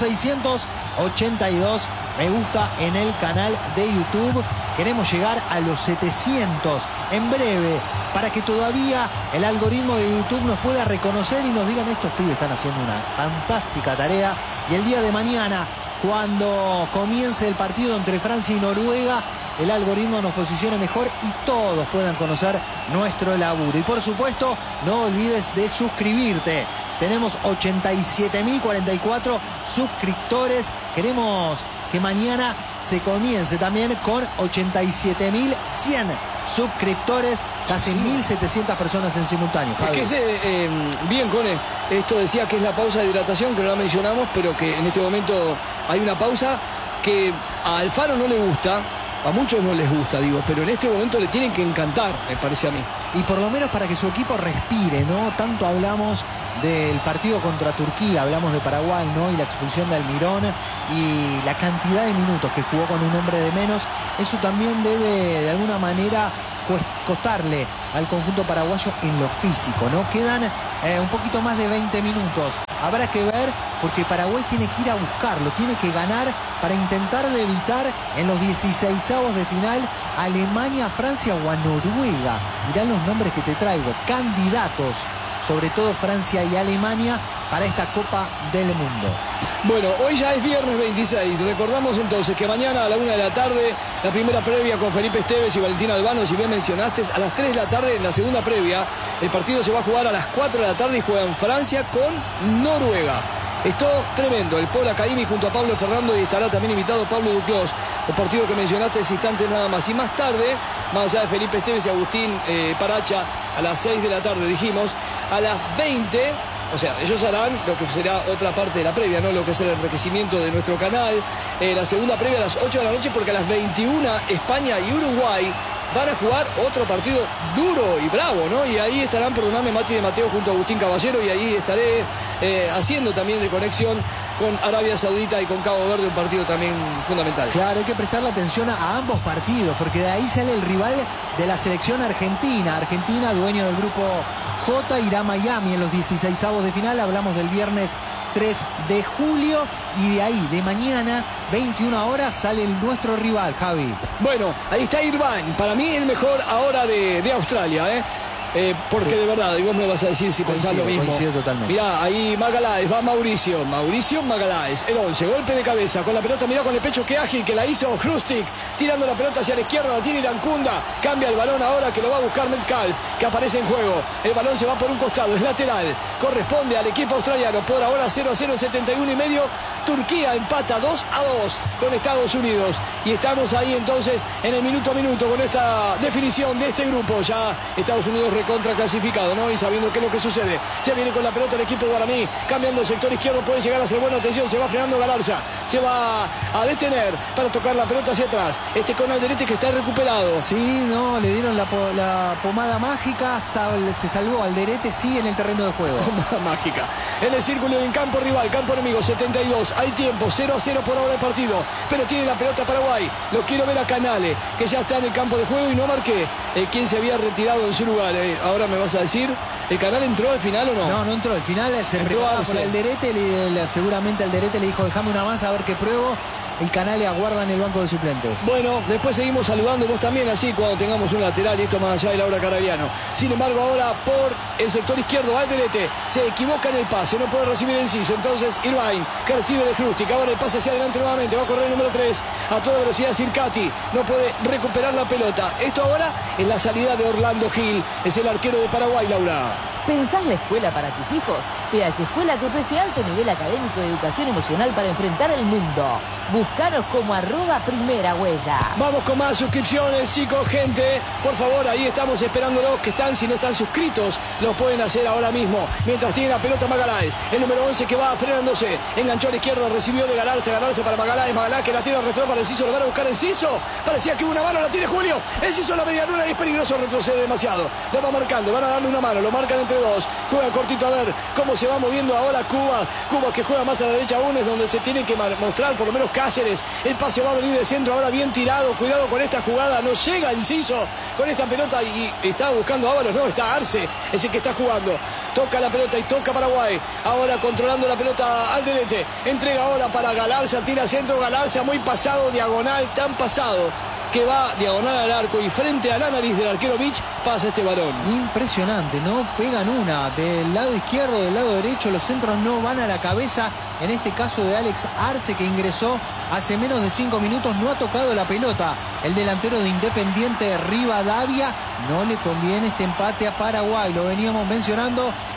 682 me gusta en el canal de YouTube. Queremos llegar a los 700 en breve, para que todavía el algoritmo de YouTube nos pueda reconocer y nos digan: estos pibes están haciendo una fantástica tarea. Y el día de mañana, cuando comience el partido entre Francia y Noruega, el algoritmo nos posicione mejor y todos puedan conocer nuestro laburo. Y por supuesto, no olvides de suscribirte tenemos 87.044 suscriptores. Queremos que mañana se comience también con 87.100 suscriptores, casi 1.700 personas en simultáneo.
Es que bien, Cone, esto decía que es la pausa de hidratación, que no la mencionamos, pero que en este momento hay una pausa que a Alfaro no le gusta, a muchos no les gusta, digo, pero en este momento le tienen que encantar, me parece a mí.
Y por lo menos para que su equipo respire, ¿no? Tanto hablamos del partido contra Turquía, hablamos de Paraguay, ¿no? Y la expulsión de Almirón y la cantidad de minutos que jugó con un hombre de menos, eso también debe de alguna manera costarle al conjunto paraguayo en lo físico, ¿no? Quedan un poquito más de 20 minutos. Habrá que ver, porque Paraguay tiene que ir a buscarlo, tiene que ganar para intentar de evitar en los 16avos de final Alemania, Francia o a Noruega. Mirá los nombres que te traigo, candidatos, sobre todo Francia y Alemania, para esta Copa del Mundo.
Bueno, hoy ya es viernes 26. Recordamos entonces que mañana a la 1 de la tarde, la primera previa con Felipe Esteves y Valentín Albano, si bien mencionaste, a las 3 de la tarde en la segunda previa. El partido se va a jugar a las 4 de la tarde y juegan Francia con Noruega. Es todo tremendo. El Paul Academy junto a Pablo Fernando, y estará también invitado Pablo Duclos. El partido que mencionaste es instantes nada más. Y más tarde, más allá de Felipe Esteves y Agustín Paracha, a las 6 de la tarde dijimos, a las 20... O sea, ellos harán lo que será otra parte de la previa, ¿no? Lo que es el enriquecimiento de nuestro canal. La segunda previa a las 8 de la noche, porque a las 21 España y Uruguay van a jugar otro partido duro y bravo, ¿no? Y ahí estarán, perdóname, Mati de Mateo junto a Agustín Caballero, y ahí estaré haciendo también de conexión con Arabia Saudita y con Cabo Verde, un partido también fundamental.
Claro, hay que prestarle atención a ambos partidos, porque de ahí sale el rival de la selección argentina. Argentina, dueño del grupo J, irá a Miami en los 16avos de final. Hablamos del viernes 3 de julio y de ahí, de mañana, 21 horas, sale nuestro rival, Javi.
Bueno, ahí está Irvine, para mí el mejor ahora de Australia, porque sí, de verdad, y vos me vas a decir si pensás lo mismo.
Coincido totalmente.
Mirá, ahí Magaláes, va Mauricio Magaláes, el 11, golpe de cabeza, con la pelota, mirá con el pecho, qué ágil que la hizo Hrustic, tirando la pelota hacia la izquierda, la tiene Irankunda, cambia el balón ahora que lo va a buscar Metcalf, que aparece en juego, el balón se va por un costado, es lateral, corresponde al equipo australiano, por ahora 0-0, 71 y medio, Turquía empata 2-2 con Estados Unidos, y estamos ahí entonces en el minuto a minuto con esta definición de este grupo, ya Estados Unidos contra clasificado, ¿no? Y sabiendo qué es lo que sucede. Se viene con la pelota el equipo guaraní, cambiando el sector izquierdo, puede llegar a ser buena. Atención, se va frenando Galarza, se va a detener para tocar la pelota hacia atrás. Con Alderete que está recuperado.
Sí, no, le dieron la pomada mágica, se salvó Alderete, sí, en el terreno de juego.
Pomada mágica. En el círculo en campo rival, campo enemigo, 72. Hay tiempo, 0-0 por ahora el partido, pero tiene la pelota Paraguay. Lo quiero ver a Canale, que ya está en el campo de juego y no marqué quién se había retirado en su lugar. Ahora me vas a decir, ¿el Canal entró al final o no?
No, no entró al final, se preparaba por Alderete, seguramente Alderete le dijo, déjame una más a ver qué pruebo. El Canal le aguarda en el banco de suplentes.
Bueno, después seguimos saludando, vos también, así cuando tengamos un lateral, y esto más allá de Laura Carabiano. Sin embargo, ahora por el sector izquierdo, Alderete se equivoca en el pase, no puede recibir Enciso. Entonces Irvine, que recibe de Hrustic, ahora el pase hacia adelante nuevamente, va a correr el número 3 a toda velocidad. Circati no puede recuperar la pelota. Esto ahora es la salida de Orlando Gil, es el arquero de Paraguay, Laura.
¿Pensás la escuela para tus hijos? PH Escuela te ofrece alto nivel académico de educación emocional para enfrentar el mundo. Búscanos como @primera huella.
Vamos con más suscripciones, chicos, gente. Por favor, ahí estamos esperándolos, que están, si no están suscritos, lo pueden hacer ahora mismo. Mientras tiene la pelota Magaláes, el número 11 que va frenándose. Enganchó a la izquierda, recibió de Galarza para Magaláes. Magaláes que la tiene al retro para Enciso, lo van a buscar Enciso. Parecía que hubo una mano, la tiene Julio. Enciso la media luna y es peligroso, retrocede demasiado. Lo va marcando, van a darle una mano, lo marcan entre dos. Juega cortito, a ver cómo se va moviendo ahora Cuba que juega más a la derecha aún, es donde se tiene que mostrar por lo menos Cáceres. El pase va a venir de centro, ahora bien tirado, cuidado con esta jugada, no llega Enciso con esta pelota y está buscando a Ábalos, no, está Arce, es el que está jugando. Toca la pelota y toca Paraguay, ahora controlando la pelota Alderete, entrega ahora para Galarza, tira centro, Galarza muy pasado, diagonal, tan pasado que va diagonal al arco y frente a la nariz del arquero Beach pasa este balón.
Impresionante, ¿no? Pegan una del lado izquierdo, del lado derecho, los centros no van a la cabeza. En este caso de Alex Arce, que ingresó hace menos de 5 minutos, no ha tocado la pelota. El delantero de Independiente Rivadavia, no le conviene este empate a Paraguay, lo veníamos mencionando.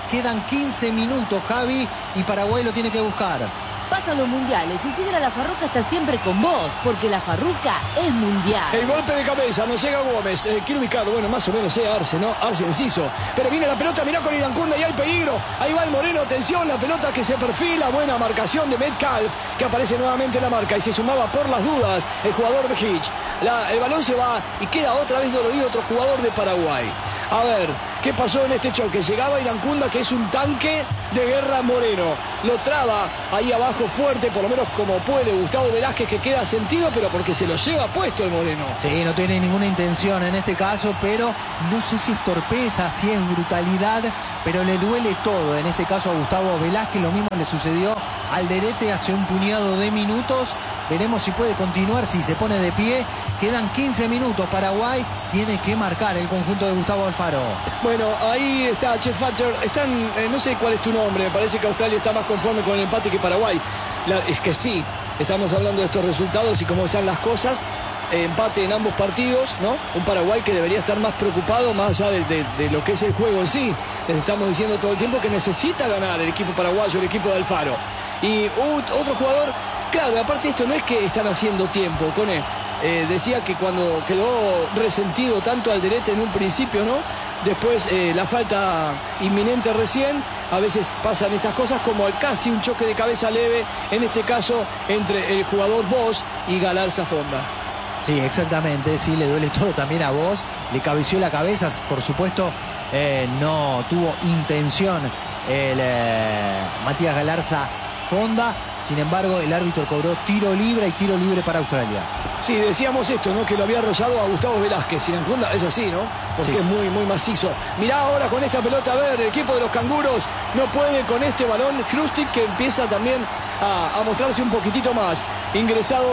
Quedan 15 minutos, Javi, y Paraguay lo tiene que buscar.
Pasan los mundiales y sigue a la Farruca está siempre con vos, porque la Farruca es mundial.
El golpe de cabeza, no llega Gómez. Quiero ubicarlo, bueno, más o menos sea Arce, ¿no? Arce Enciso. Pero viene la pelota, mirá con Irancunda y hay peligro. Ahí va el Moreno, atención, la pelota que se perfila. Buena marcación de Metcalf, que aparece nuevamente en la marca y se sumaba por las dudas el jugador Bejic. El balón se va y queda otra vez dolorido otro jugador de Paraguay. A ver, ¿qué pasó en este choque? Llegaba Irancunda, que es un tanque de guerra Moreno. Lo traba ahí abajo fuerte, por lo menos como puede. Gustavo Velázquez, que queda sentido, pero porque se lo lleva puesto el Moreno.
Sí, no tiene ninguna intención en este caso, pero no sé si es torpeza, si es brutalidad, pero le duele todo. En este caso a Gustavo Velázquez, lo mismo le sucedió al Derete hace un puñado de minutos. Veremos si puede continuar, si se pone de pie. Quedan 15 minutos. Paraguay tiene que marcar el conjunto de Gustavo Alfaro.
Bueno, ahí está Chet Fatcher. Están, no sé cuál es tu nombre. Me parece que Australia está más conforme con el empate que Paraguay. Es que sí, estamos hablando de estos resultados y cómo están las cosas. Empate en ambos partidos, ¿no? Un Paraguay que debería estar más preocupado más allá de lo que es el juego en sí. Les estamos diciendo todo el tiempo que necesita ganar el equipo paraguayo, el equipo de Alfaro. Y otro jugador, claro, aparte esto no es que están haciendo tiempo, Cone. Decía que cuando quedó resentido tanto Alderete en un principio, ¿no? Después la falta inminente recién, a veces pasan estas cosas como casi un choque de cabeza leve, en este caso entre el jugador Bosch y Galarza Fonda.
Sí, exactamente, sí, le duele todo también a Bosch, le cabeció la cabeza, por supuesto, no tuvo intención el Matías Galarza Fonda. Sin embargo, el árbitro cobró tiro libre y tiro libre para Australia.
Sí, decíamos esto, ¿no? Que lo había rozado a Gustavo Velázquez. Irancunda es así, ¿no? Porque sí, es muy, muy macizo. Mirá ahora con esta pelota, a ver, el equipo de los canguros no puede con este balón. Hrustic, que empieza también a mostrarse un poquitito más. Ingresado,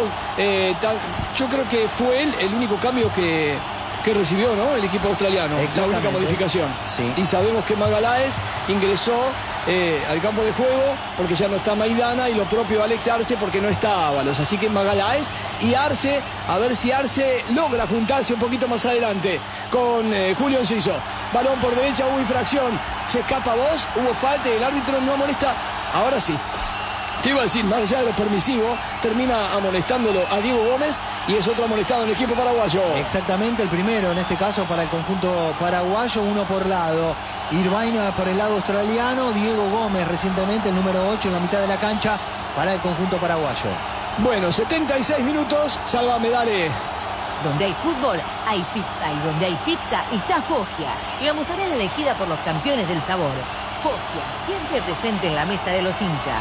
yo creo que fue él el único cambio que recibió, ¿no? El equipo australiano. La única modificación.
Sí.
Y sabemos que Magaláes ingresó al campo de juego porque ya no está Maidana, y lo propio Alex Arce porque no está Ábalos. Así que Magaláes y Arce, a ver si Arce logra juntarse un poquito más adelante con Julio Enciso. Balón por derecha, hubo infracción, se escapa Bosch, hubo falta y el árbitro no amonesta. Ahora sí. Te iba a decir, más allá de lo permisivo, termina amonestándolo a Diego Gómez y es otro amonestado en el equipo paraguayo.
Exactamente, el primero en este caso para el conjunto paraguayo, uno por lado. Irvine por el lado australiano, Diego Gómez recientemente el número 8 en la mitad de la cancha para el conjunto paraguayo.
Bueno, 76 minutos, sálvame, dale.
Donde hay fútbol, hay pizza, y donde hay pizza está Foggia, y la mozzarella elegida por los campeones del sabor. Foggia, siempre presente en la mesa de los hinchas.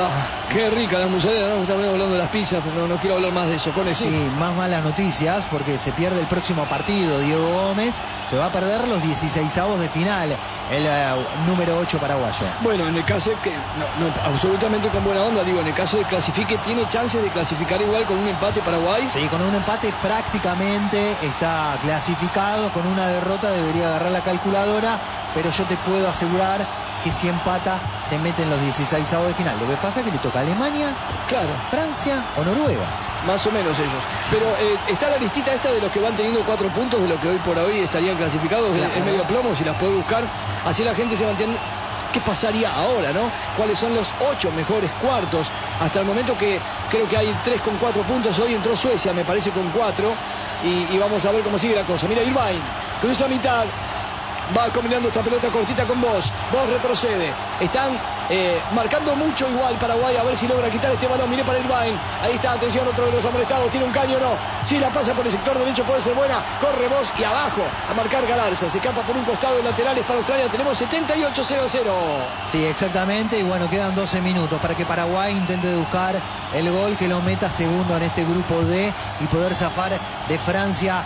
Qué rica la mozzarella, ¿no? Estamos hablando de las pizzas, pero no quiero hablar más de eso.
Sí, más malas noticias porque se pierde el próximo partido. Diego Gómez se va a perder los 16avos de final, el número 8 paraguayo.
Bueno, en el caso que, absolutamente con buena onda, digo, en el caso de clasifique, ¿tiene chance de clasificar igual con un empate Paraguay?
Sí, con un empate prácticamente está clasificado, con una derrota debería agarrar la calculadora, pero yo te puedo asegurar que si empata se mete en los 16avos de final. Lo que pasa es que le toca a Alemania,
claro,
Francia o Noruega.
Más o menos ellos. Pero está la listita esta de los que van teniendo 4 puntos, de los que hoy por hoy estarían clasificados, claro, en medio plomo, si las puede buscar. Así la gente se va a entender qué pasaría ahora, ¿no? ¿Cuáles son los 8 mejores cuartos? Hasta el momento que creo que hay 3 con 4 puntos. Hoy entró Suecia, me parece, con 4. Y vamos a ver cómo sigue la cosa. Mira, Irvine cruza a mitad. Va combinando esta pelota cortita con Bosch. Bosch retrocede. Están marcando mucho igual Paraguay. A ver si logra quitar este balón. Mire para Irvine. Ahí está, atención, otro de los amonestados. Tiene un caño, no. Si la pasa por el sector derecho puede ser buena. Corre Bosch y abajo a marcar Galarza. Se escapa por un costado de laterales para Australia. Tenemos 78-0-0.
Sí, exactamente. Y bueno, quedan 12 minutos para que Paraguay intente buscar el gol que lo meta segundo en este grupo D y poder zafar de Francia,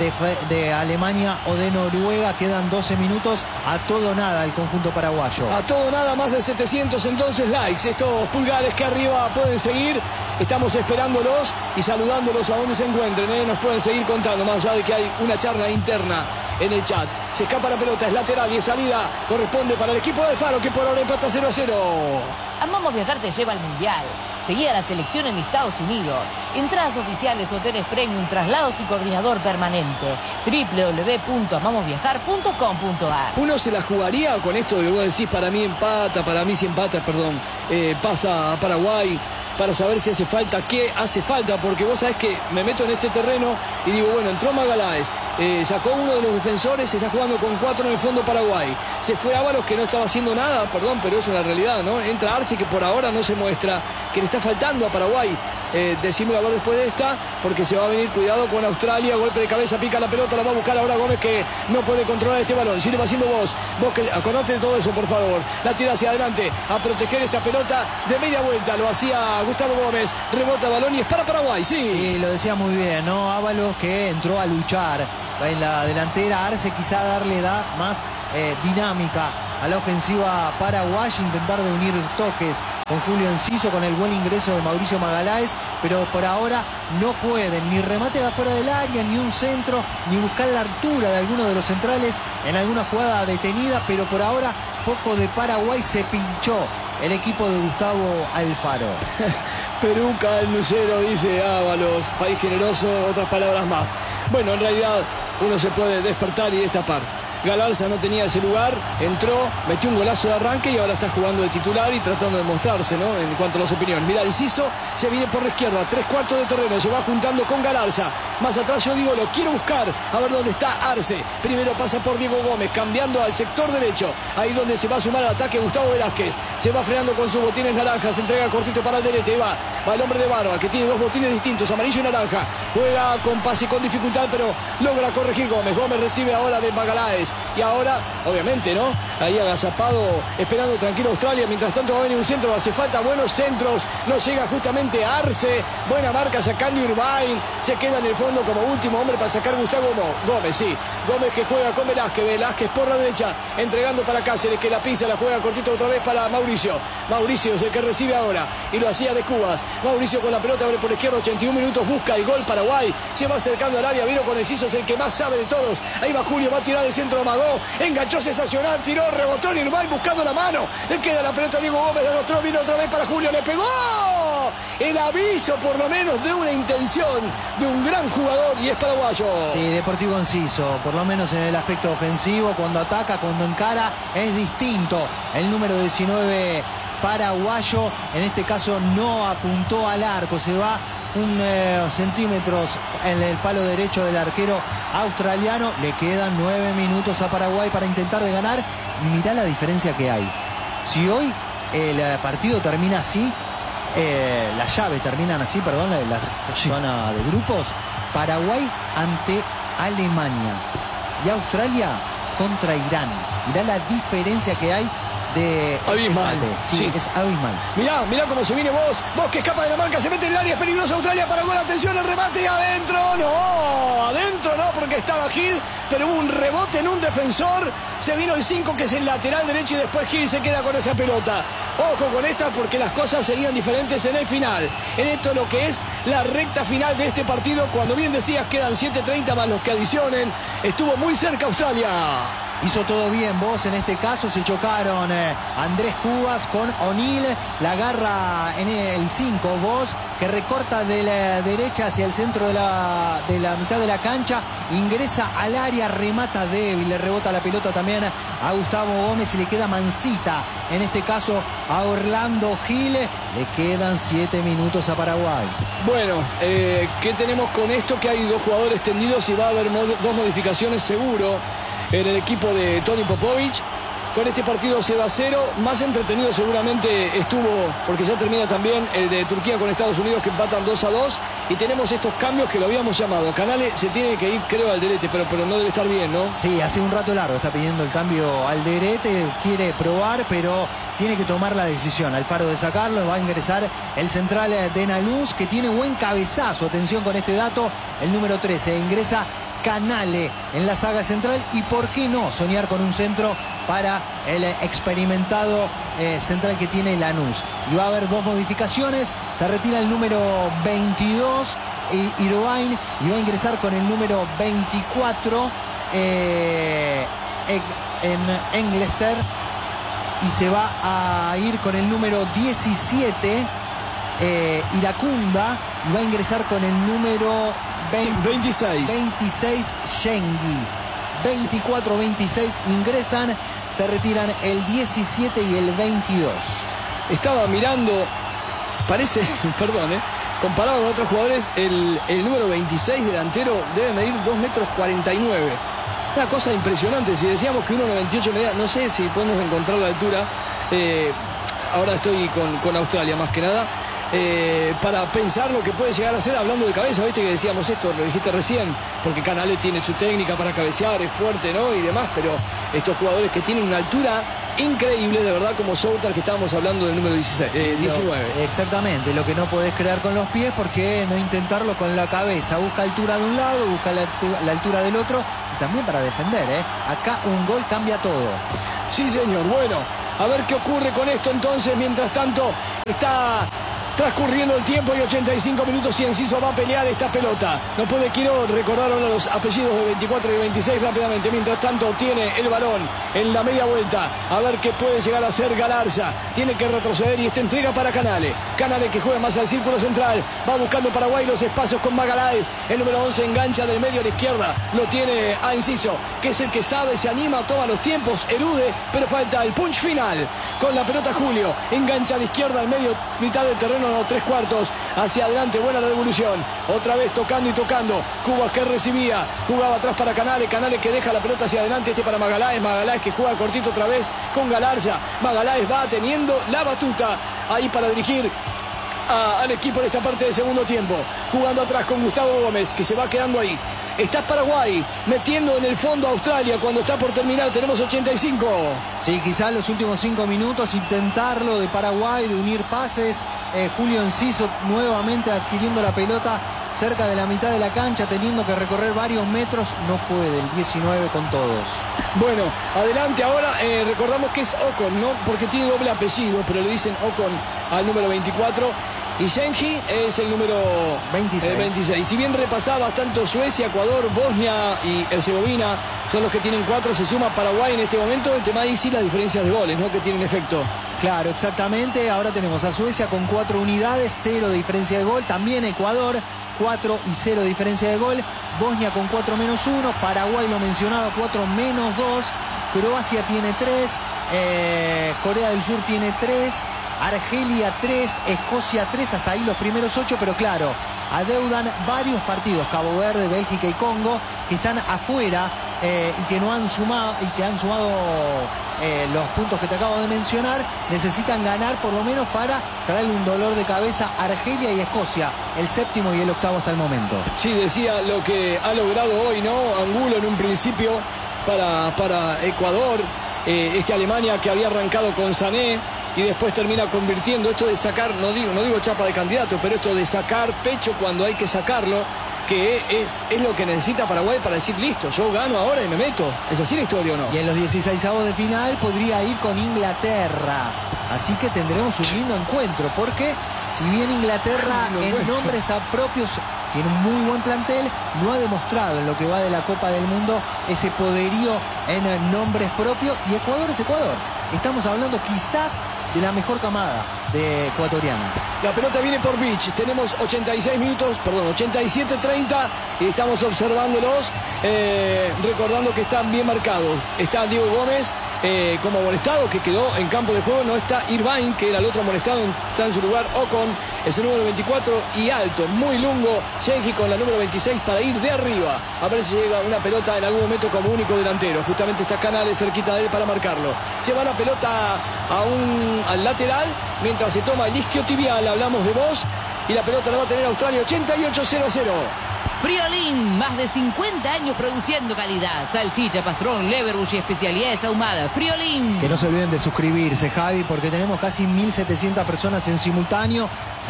de Alemania o de Noruega. Quedan 12 minutos. A todo nada el conjunto paraguayo.
A todo nada, más de 700 entonces likes. Estos pulgares que arriba pueden seguir. Estamos esperándolos y saludándolos a donde se encuentren, ¿eh? Nos pueden seguir contando, más allá de que hay una charla interna en el chat. Se escapa la pelota, es lateral y es salida. Corresponde para el equipo de Alfaro, que por ahora empata 0-0.
Amamos Viajar te lleva al Mundial. Seguí a la selección en Estados Unidos. Entradas oficiales, hoteles premium, traslados y coordinador permanente. www.amamosviajar.com.ar.
Uno se la jugaría con esto de vos decís, para mí si empata, pasa a Paraguay, para saber si hace falta, qué hace falta, porque vos sabés que me meto en este terreno y digo, bueno, entró Magaláes, sacó uno de los defensores, se está jugando con 4 en el fondo Paraguay, se fue Ábalos, que no estaba haciendo nada, perdón, pero es una realidad, ¿no? Entra Arce, que por ahora no se muestra, que le está faltando a Paraguay. Decime a ver después de esta, porque se va a venir, cuidado con Australia, golpe de cabeza, pica la pelota, la va a buscar ahora Gómez, que no puede controlar este balón, sigue haciendo vos que conoce todo eso, por favor, la tira hacia adelante, a proteger esta pelota de media vuelta, lo hacía Gustavo Gómez, rebota balón y es para Paraguay,
Sí, lo decía muy bien, ¿no? Ábalos, que entró a luchar en la delantera, Arce quizá darle más dinámica a la ofensiva paraguaya, intentar de unir toques con Julio Enciso, con el buen ingreso de Mauricio Magaláes, pero por ahora no pueden ni remate de afuera del área, ni un centro, ni buscar la altura de alguno de los centrales en alguna jugada detenida, pero por ahora poco de Paraguay, se pinchó el equipo de Gustavo Alfaro.
Peruca, el Lucero, dice Ábalos, país generoso, otras palabras más. Bueno, en realidad uno se puede despertar y destapar. Galarza no tenía ese lugar, entró, metió un golazo de arranque y ahora está jugando de titular y tratando de mostrarse, ¿no? En cuanto a las opiniones. Mira, Enciso se viene por la izquierda, 3/4 de terreno, se va juntando con Galarza. Más atrás yo digo, lo quiero buscar, a ver dónde está Arce. Primero pasa por Diego Gómez, cambiando al sector derecho. Ahí donde se va a sumar al ataque Gustavo Velázquez. Se va frenando con sus botines naranjas, se entrega cortito para el derecho. Va el hombre de Barba, que tiene 2 botines distintos, amarillo y naranja. Juega con pase con dificultad, pero logra corregir Gómez. Gómez recibe ahora de Magaláes. Y ahora, obviamente, ¿no? Ahí agazapado, esperando tranquilo Australia. Mientras tanto va a venir un centro, hace falta buenos centros. No llega justamente Arce. Buena marca sacando Irvine. Se queda en el fondo como último hombre para sacar Gustavo Gómez, sí. Gómez, que juega con Velázquez. Velázquez por la derecha, entregando para Cáceres, que la pisa, la juega cortito otra vez para Mauricio. Mauricio es el que recibe ahora y lo hacía de Cubas. Mauricio con la pelota, abre por la izquierda, 81 minutos, busca el gol Paraguay. Se va acercando al área, vino con Enciso, es el que más sabe de todos. Ahí va Julio, va a tirar el centro, amagó, enganchó sensacional, tiró, rebotó en Irvine buscando la mano. Le queda la pelota a Diego Gómez, demostró, vino otra vez para Julio, le pegó. El aviso, por lo menos, de una intención de un gran jugador y es paraguayo.
Sí, Deportivo Enciso, por lo menos en el aspecto ofensivo, cuando ataca, cuando encara, es distinto. El número 19 paraguayo, en este caso no apuntó al arco, se va centímetros en el palo derecho del arquero australiano. Le quedan 9 minutos a Paraguay para intentar de ganar y mirá la diferencia que hay. Si hoy el partido termina así, las llaves terminan así, perdón, la zona de grupos, Paraguay ante Alemania y Australia contra Irán. Mirá la diferencia que hay de
abismal.
Sí, es abismal.
Mirá cómo se viene vos que escapa de la marca, se mete en el área, es peligroso Australia para gol, atención, el remate, adentro no, porque estaba Gil, pero hubo un rebote en un defensor, se vino el 5 que es el lateral derecho y después Gil se queda con esa pelota. Ojo con esta porque las cosas serían diferentes en el final, en esto lo que es la recta final de este partido, cuando bien decías quedan 7:30 más los que adicionen, estuvo muy cerca Australia.
Hizo todo bien, vos en este caso se chocaron Andrés Cubas con O'Neill, la agarra en el 5, vos que recorta de la derecha hacia el centro de la mitad de la cancha, ingresa al área, remata débil, le rebota la pelota también a Gustavo Gómez y le queda mansita, en este caso a Orlando Gil. Le quedan 7 minutos a Paraguay.
Bueno, ¿qué tenemos con esto? Que hay 2 jugadores tendidos y va a haber 2 modificaciones seguro en el equipo de Toni Popovic. Con este partido 0-0, más entretenido seguramente estuvo, porque ya termina también el de Turquía con Estados Unidos, que empatan 2-2, y tenemos estos cambios que lo habíamos llamado. Canales se tiene que ir, creo, al Alderete, pero no debe estar bien, ¿no?
Sí, hace un rato largo está pidiendo el cambio al Alderete, quiere probar, pero tiene que tomar la decisión. Alfaro de sacarlo, va a ingresar el central de Naluz, que tiene buen cabezazo. Atención con este dato, el número 13, ingresa Canale en la saga central, y por qué no soñar con un centro para el experimentado central que tiene Lanús. Y va a haber 2 modificaciones, se retira el número 22 Irvine y va a ingresar con el número 24 Englester y se va a ir con el número 17 Iracunda y va a ingresar con el número 26 Shengi. 24-26 ingresan, se retiran el 17 y el 22.
Estaba mirando, parece, perdón, comparado con otros jugadores, el número 26 delantero debe medir 2,49 m. Una cosa impresionante. Si decíamos que 1,98 medía, no sé si podemos encontrar la altura. Ahora estoy con Australia más que nada. Para pensar lo que puede llegar a ser hablando de cabeza, viste que decíamos esto, lo dijiste recién, porque Canale tiene su técnica para cabecear, es fuerte, ¿no? Y demás, pero estos jugadores que tienen una altura increíble, de verdad, como Soutar, que estábamos hablando del número 19.
Exactamente, lo que no podés crear con los pies, porque no intentarlo con la cabeza. Busca altura de un lado, busca la altura del otro, y también para defender, Acá un gol cambia todo.
Sí, señor. Bueno, a ver qué ocurre con esto entonces. Mientras tanto, está transcurriendo el tiempo y 85 minutos y Enciso va a pelear esta pelota. No puede Quiroz, recordar ahora los apellidos de 24 y 26 rápidamente. Mientras tanto tiene el balón en la media vuelta. A ver qué puede llegar a hacer Galarza. Tiene que retroceder y esta entrega para Canale. Canale que juega más al círculo central. Va buscando Paraguay los espacios con Magaláes. El número 11 engancha del medio a la izquierda. Lo tiene a Enciso, que es el que sabe, se anima, toma los tiempos, elude, pero falta el punch final. Con la pelota Julio. Engancha a la izquierda al medio, mitad del terreno. No, 3/4 hacia adelante, buena la devolución, otra vez tocando y tocando. Cubas que recibía, jugaba atrás para Canale, Canale que deja la pelota hacia adelante, para Magaláes, Magaláes que juega cortito otra vez con Galarza. Magaláes va teniendo la batuta ahí para dirigir al equipo en esta parte del segundo tiempo, jugando atrás con Gustavo Gómez, que se va quedando ahí. Está Paraguay metiendo en el fondo a Australia cuando está por terminar. Tenemos 85.
Sí, quizás los últimos 5 minutos intentarlo de Paraguay, de unir pases. Julio Enciso nuevamente adquiriendo la pelota cerca de la mitad de la cancha, teniendo que recorrer varios metros. No puede el 19 con todos.
Bueno, adelante ahora. Recordamos que es Ocon, ¿no? Porque tiene doble apellido, pero le dicen Ocon al número 24. Y Shengi es el número 26. Si bien repasaba tanto Suecia, Ecuador, Bosnia y Herzegovina son los que tienen 4, se suma Paraguay en este momento. El tema ahí sí las diferencias de goles, ¿no? Que tienen efecto.
Claro, exactamente. Ahora tenemos a Suecia con 4 unidades, 0 de diferencia de gol. También Ecuador, 4 y 0 de diferencia de gol. Bosnia con 4 menos 1. Paraguay, lo mencionado, 4 menos 2. Croacia tiene 3. Corea del Sur tiene 3. Argelia 3, Escocia 3, hasta ahí los primeros 8, pero claro, adeudan varios partidos, Cabo Verde, Bélgica y Congo, que están afuera y que no han sumado, y que han sumado los puntos que te acabo de mencionar. Necesitan ganar por lo menos para traerle un dolor de cabeza a Argelia y Escocia, el 7º y el 8º hasta el momento.
Sí, decía lo que ha logrado hoy, ¿no? Angulo en un principio para Ecuador, Alemania que había arrancado con Sané y después termina convirtiendo. Esto de sacar, no digo chapa de candidato, pero esto de sacar pecho cuando hay que sacarlo, que es lo que necesita Paraguay para decir, listo, yo gano ahora y me meto. ¿Es así la historia o no?
Y en los 16avos de final podría ir con Inglaterra. Así que tendremos un lindo encuentro, porque si bien Inglaterra en nombres propios tiene un muy buen plantel, no ha demostrado en lo que va de la Copa del Mundo ese poderío en nombres propios. Y Ecuador es Ecuador. Estamos hablando quizás de la mejor camada de ecuatoriana.
La pelota viene por Beach. Tenemos 87 minutos, perdón, 87-30 y estamos observándolos, recordando que están bien marcados. Está Diego Gómez como amonestado, que quedó en campo de juego. No está Irvine, que era el otro amonestado, está en su lugar. Ocon es el número 24 y alto, muy lungo. Shengi con la número 26 para ir de arriba. A ver si llega una pelota en algún momento como único delantero. Justamente está Canales cerquita de él para marcarlo. Se va la pelota al lateral mientras se toma el isquiotibial. Hablamos de vos y la pelota la va a tener Australia. 88-0-0.
Friolín, más de 50 años produciendo calidad. Salchicha, pastrón, leverbush y especialidades ahumadas. Friolín.
Que no se olviden de suscribirse, Javi, porque tenemos casi 1.700 personas en simultáneo,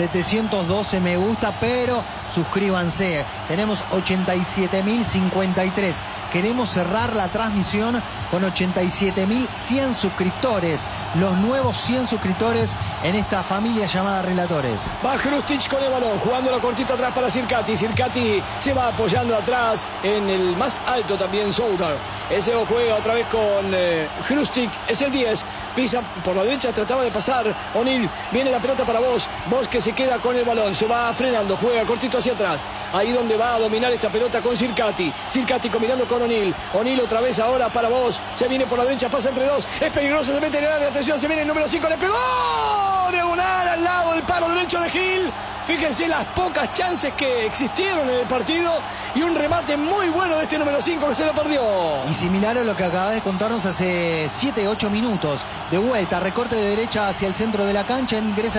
712 me gusta, pero suscríbanse. Tenemos 87.053. Queremos cerrar la transmisión con 87.100 suscriptores. Los nuevos 100 suscriptores en esta familia llamada Relatores.
Va Hrustic con el balón, jugando la cortita atrás para Circati. Circati se va apoyando atrás en el más alto también Soudar. Ese juega otra vez con Hrustic, es el 10, pisa por la derecha, trataba de pasar O'Neill, viene la pelota para Vos que se queda con el balón, se va frenando, juega cortito hacia atrás, ahí donde va a dominar esta pelota con Circati combinando con O'Neill otra vez ahora para Vos, se viene por la derecha, pasa entre dos, es peligroso, se mete en el área, atención, se viene el número 5, le pegó, diagonal al lado del palo derecho de Gil. Fíjense las pocas chances que existieron en el partido y un remate muy bueno de este número 5 que se lo perdió.
Y similar a lo que acaba de contarnos hace 7-8 minutos. De vuelta, recorte de derecha hacia el centro de la cancha, ingresa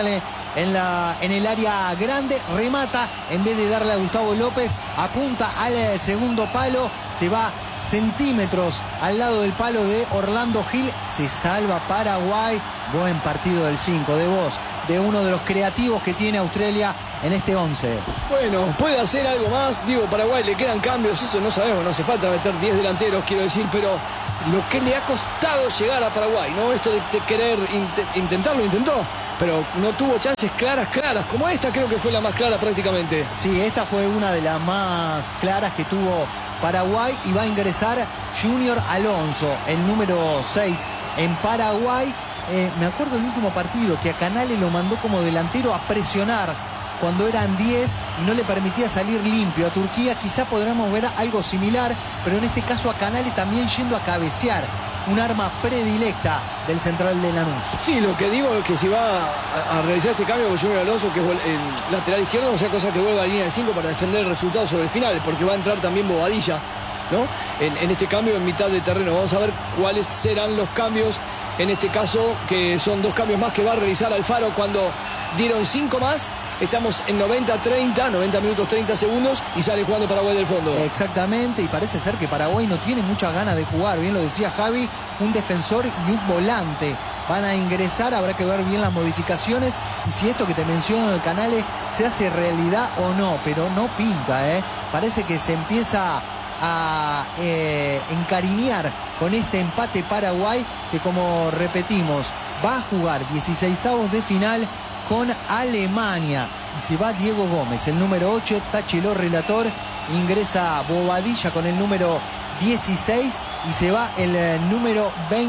en el área grande, remata, en vez de darle a Gustavo López, apunta al segundo palo, se va centímetros al lado del palo de Orlando Gil, se salva Paraguay. Buen partido del 5 de Vos, de uno de los creativos que tiene Australia en este 11.
Bueno, puede hacer algo más, digo, Paraguay le quedan cambios, eso no sabemos, no hace falta meter 10 delanteros, quiero decir, pero lo que le ha costado llegar a Paraguay, ¿no? Esto de querer intentarlo, intentó, pero no tuvo chances claras, como esta creo que fue la más clara prácticamente.
Sí, esta fue una de las más claras que tuvo Paraguay y va a ingresar Junior Alonso, el número 6 en Paraguay. Me acuerdo del último partido que a Canales lo mandó como delantero a presionar cuando eran 10 y no le permitía salir limpio. A Turquía quizá podremos ver algo similar, pero en este caso a Canales también yendo a cabecear, un arma predilecta del central de Lanús.
Sí, lo que digo es que si va a realizar este cambio con Junior Alonso, que es el lateral izquierdo, no sea cosa que vuelva a la línea de 5 para defender el resultado sobre el final, porque va a entrar también Bobadilla, ¿no? En este cambio en mitad de terreno. Vamos a ver cuáles serán los cambios en este caso, que son 2 cambios más que va a realizar Alfaro cuando dieron 5 más. Estamos en 90 minutos 30 segundos y sale jugando Paraguay del fondo.
Exactamente, y parece ser que Paraguay no tiene muchas ganas de jugar. Bien lo decía Javi, un defensor y un volante van a ingresar, habrá que ver bien las modificaciones y si esto que te menciono en el Canales se hace realidad o no, pero no pinta, parece que se empieza a encariñar con este empate Paraguay, que como repetimos va a jugar 16avos de final con Alemania y se va Diego Gómez, el número 8, Táchelo relator, ingresa Bobadilla con el número 16 y se va el número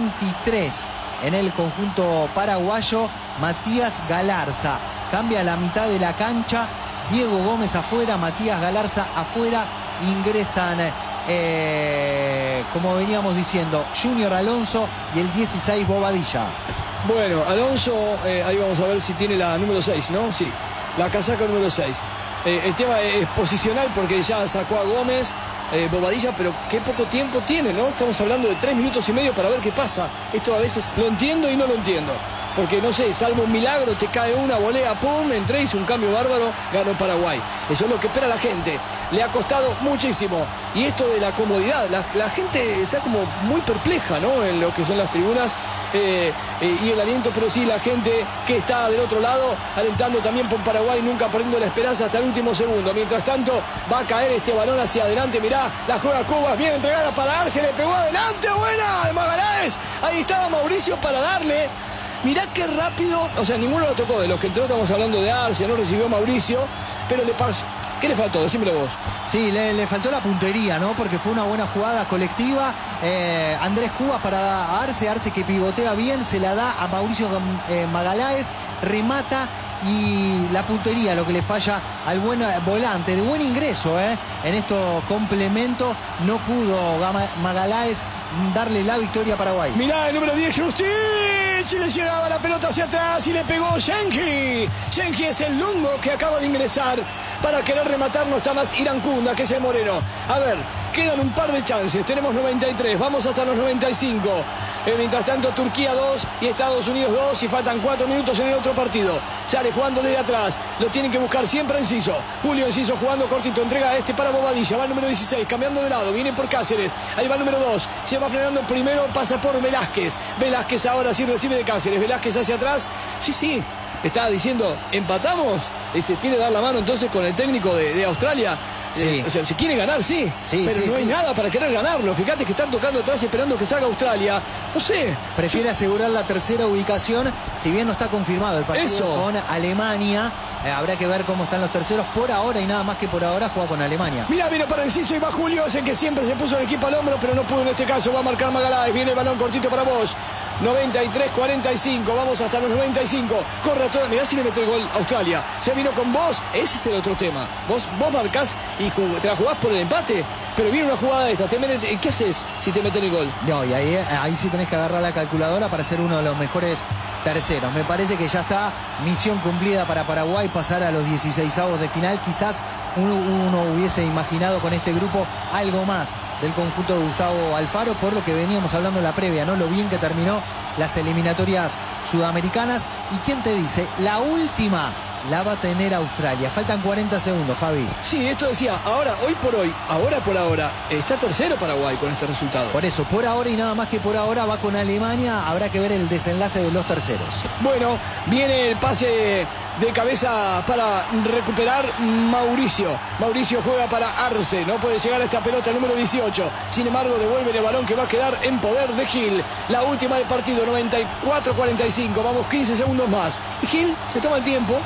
23 en el conjunto paraguayo, Matías Galarza. Cambia la mitad de la cancha, Diego Gómez afuera, Matías Galarza afuera, ingresan como veníamos diciendo Junior Alonso y el 16 Bobadilla.
Bueno, Alonso, ahí vamos a ver si tiene la número 6, ¿no? Sí, la casaca número 6. El tema es posicional porque ya sacó a Gómez, Bobadilla, pero qué poco tiempo tiene, ¿no? Estamos hablando de 3 minutos y medio para ver qué pasa. Esto a veces lo entiendo y no lo entiendo. Porque no sé, salvo un milagro, te cae una volea, pum, entré, hizo un cambio bárbaro, ganó Paraguay. Eso es lo que espera la gente. Le ha costado muchísimo. Y esto de la comodidad, la gente está como muy perpleja, ¿no? En lo que son las tribunas y el aliento, pero sí la gente que está del otro lado, alentando también por Paraguay, nunca perdiendo la esperanza hasta el último segundo. Mientras tanto, va a caer este balón hacia adelante, mirá, la juega Cubas, bien entregada para Arce, le pegó adelante, buena de Magaláes. Ahí estaba Mauricio para darle. Mirá qué rápido, o sea, ninguno lo tocó de los que entró, estamos hablando de Arce, no recibió Mauricio, pero le pasó. ¿Qué le faltó? Decímelo vos.
Sí, le faltó la puntería, ¿no? Porque fue una buena jugada colectiva. Andrés Cubas para Arce que pivotea bien, se la da a Mauricio Magaláes, remata y la puntería, lo que le falla al buen volante, de buen ingreso, en estos complementos, no pudo Magaláes darle la victoria a Paraguay.
Mirá el número 10, Justin, le llegaba la pelota hacia atrás y le pegó Shenki. Shenki es el lungo que acaba de ingresar para querer rematar, no está más Irancunda, que es el moreno. A ver, quedan un par de chances, tenemos 93, vamos hasta los 95. Mientras tanto, Turquía 2 y Estados Unidos 2 y faltan 4 minutos en el otro partido. Sale jugando desde atrás, lo tienen que buscar siempre Enciso. Julio Enciso jugando cortito, entrega a este para Bobadilla, va el número 16, cambiando de lado, viene por Cáceres, ahí va el número 2, se va frenando el primero, pasa por Velázquez. Velázquez ahora sí recibe de Cáceres, Velázquez hacia atrás, sí, estaba diciendo, empatamos, y se quiere dar la mano entonces con el técnico de Australia.
Sí.
O sea, se quiere ganar, sí, pero no hay nada para querer ganarlo. Fíjate que están tocando atrás esperando que salga Australia. No sé.
Prefiere asegurar la tercera ubicación, si bien no está confirmado el partido con Alemania. Habrá que ver cómo están los terceros. Por ahora y nada más que por ahora juega con Alemania.
Mira, vino para Enciso y va Julio, es el que siempre se puso el equipo al hombro, pero no pudo en este caso. Va a marcar Magaláes, viene el balón cortito para vos. 93-45, vamos hasta los 95. Corre toda, mirá si le mete el gol Australia. Se vino con vos, ese es el otro tema. Vos marcás y te la jugás por el empate, pero viene una jugada de esta. ¿Qué haces si te meten el gol?
No, y ahí sí tenés que agarrar la calculadora para ser uno de los mejores terceros. Me parece que ya está misión cumplida para Paraguay, pasar a los 16avos de final. Quizás uno hubiese imaginado con este grupo algo más del conjunto de Gustavo Alfaro, por lo que veníamos hablando en la previa, ¿no? Lo bien que terminó las eliminatorias sudamericanas. ¿Y quién te dice? La última la va a tener Australia. Faltan 40 segundos, Javi.
Sí, esto decía, ahora, hoy por hoy, ahora por ahora, está tercero Paraguay con este resultado.
Por eso, por ahora y nada más que por ahora va con Alemania. Habrá que ver el desenlace de los terceros.
Bueno, viene el pase de cabeza para recuperar Mauricio. Mauricio juega para Arce, no puede llegar a esta pelota número 18. Sin embargo, devuelve el balón que va a quedar en poder de Gil. La última del partido, 94-45. Vamos 15 segundos más. Y Gil se toma el tiempo.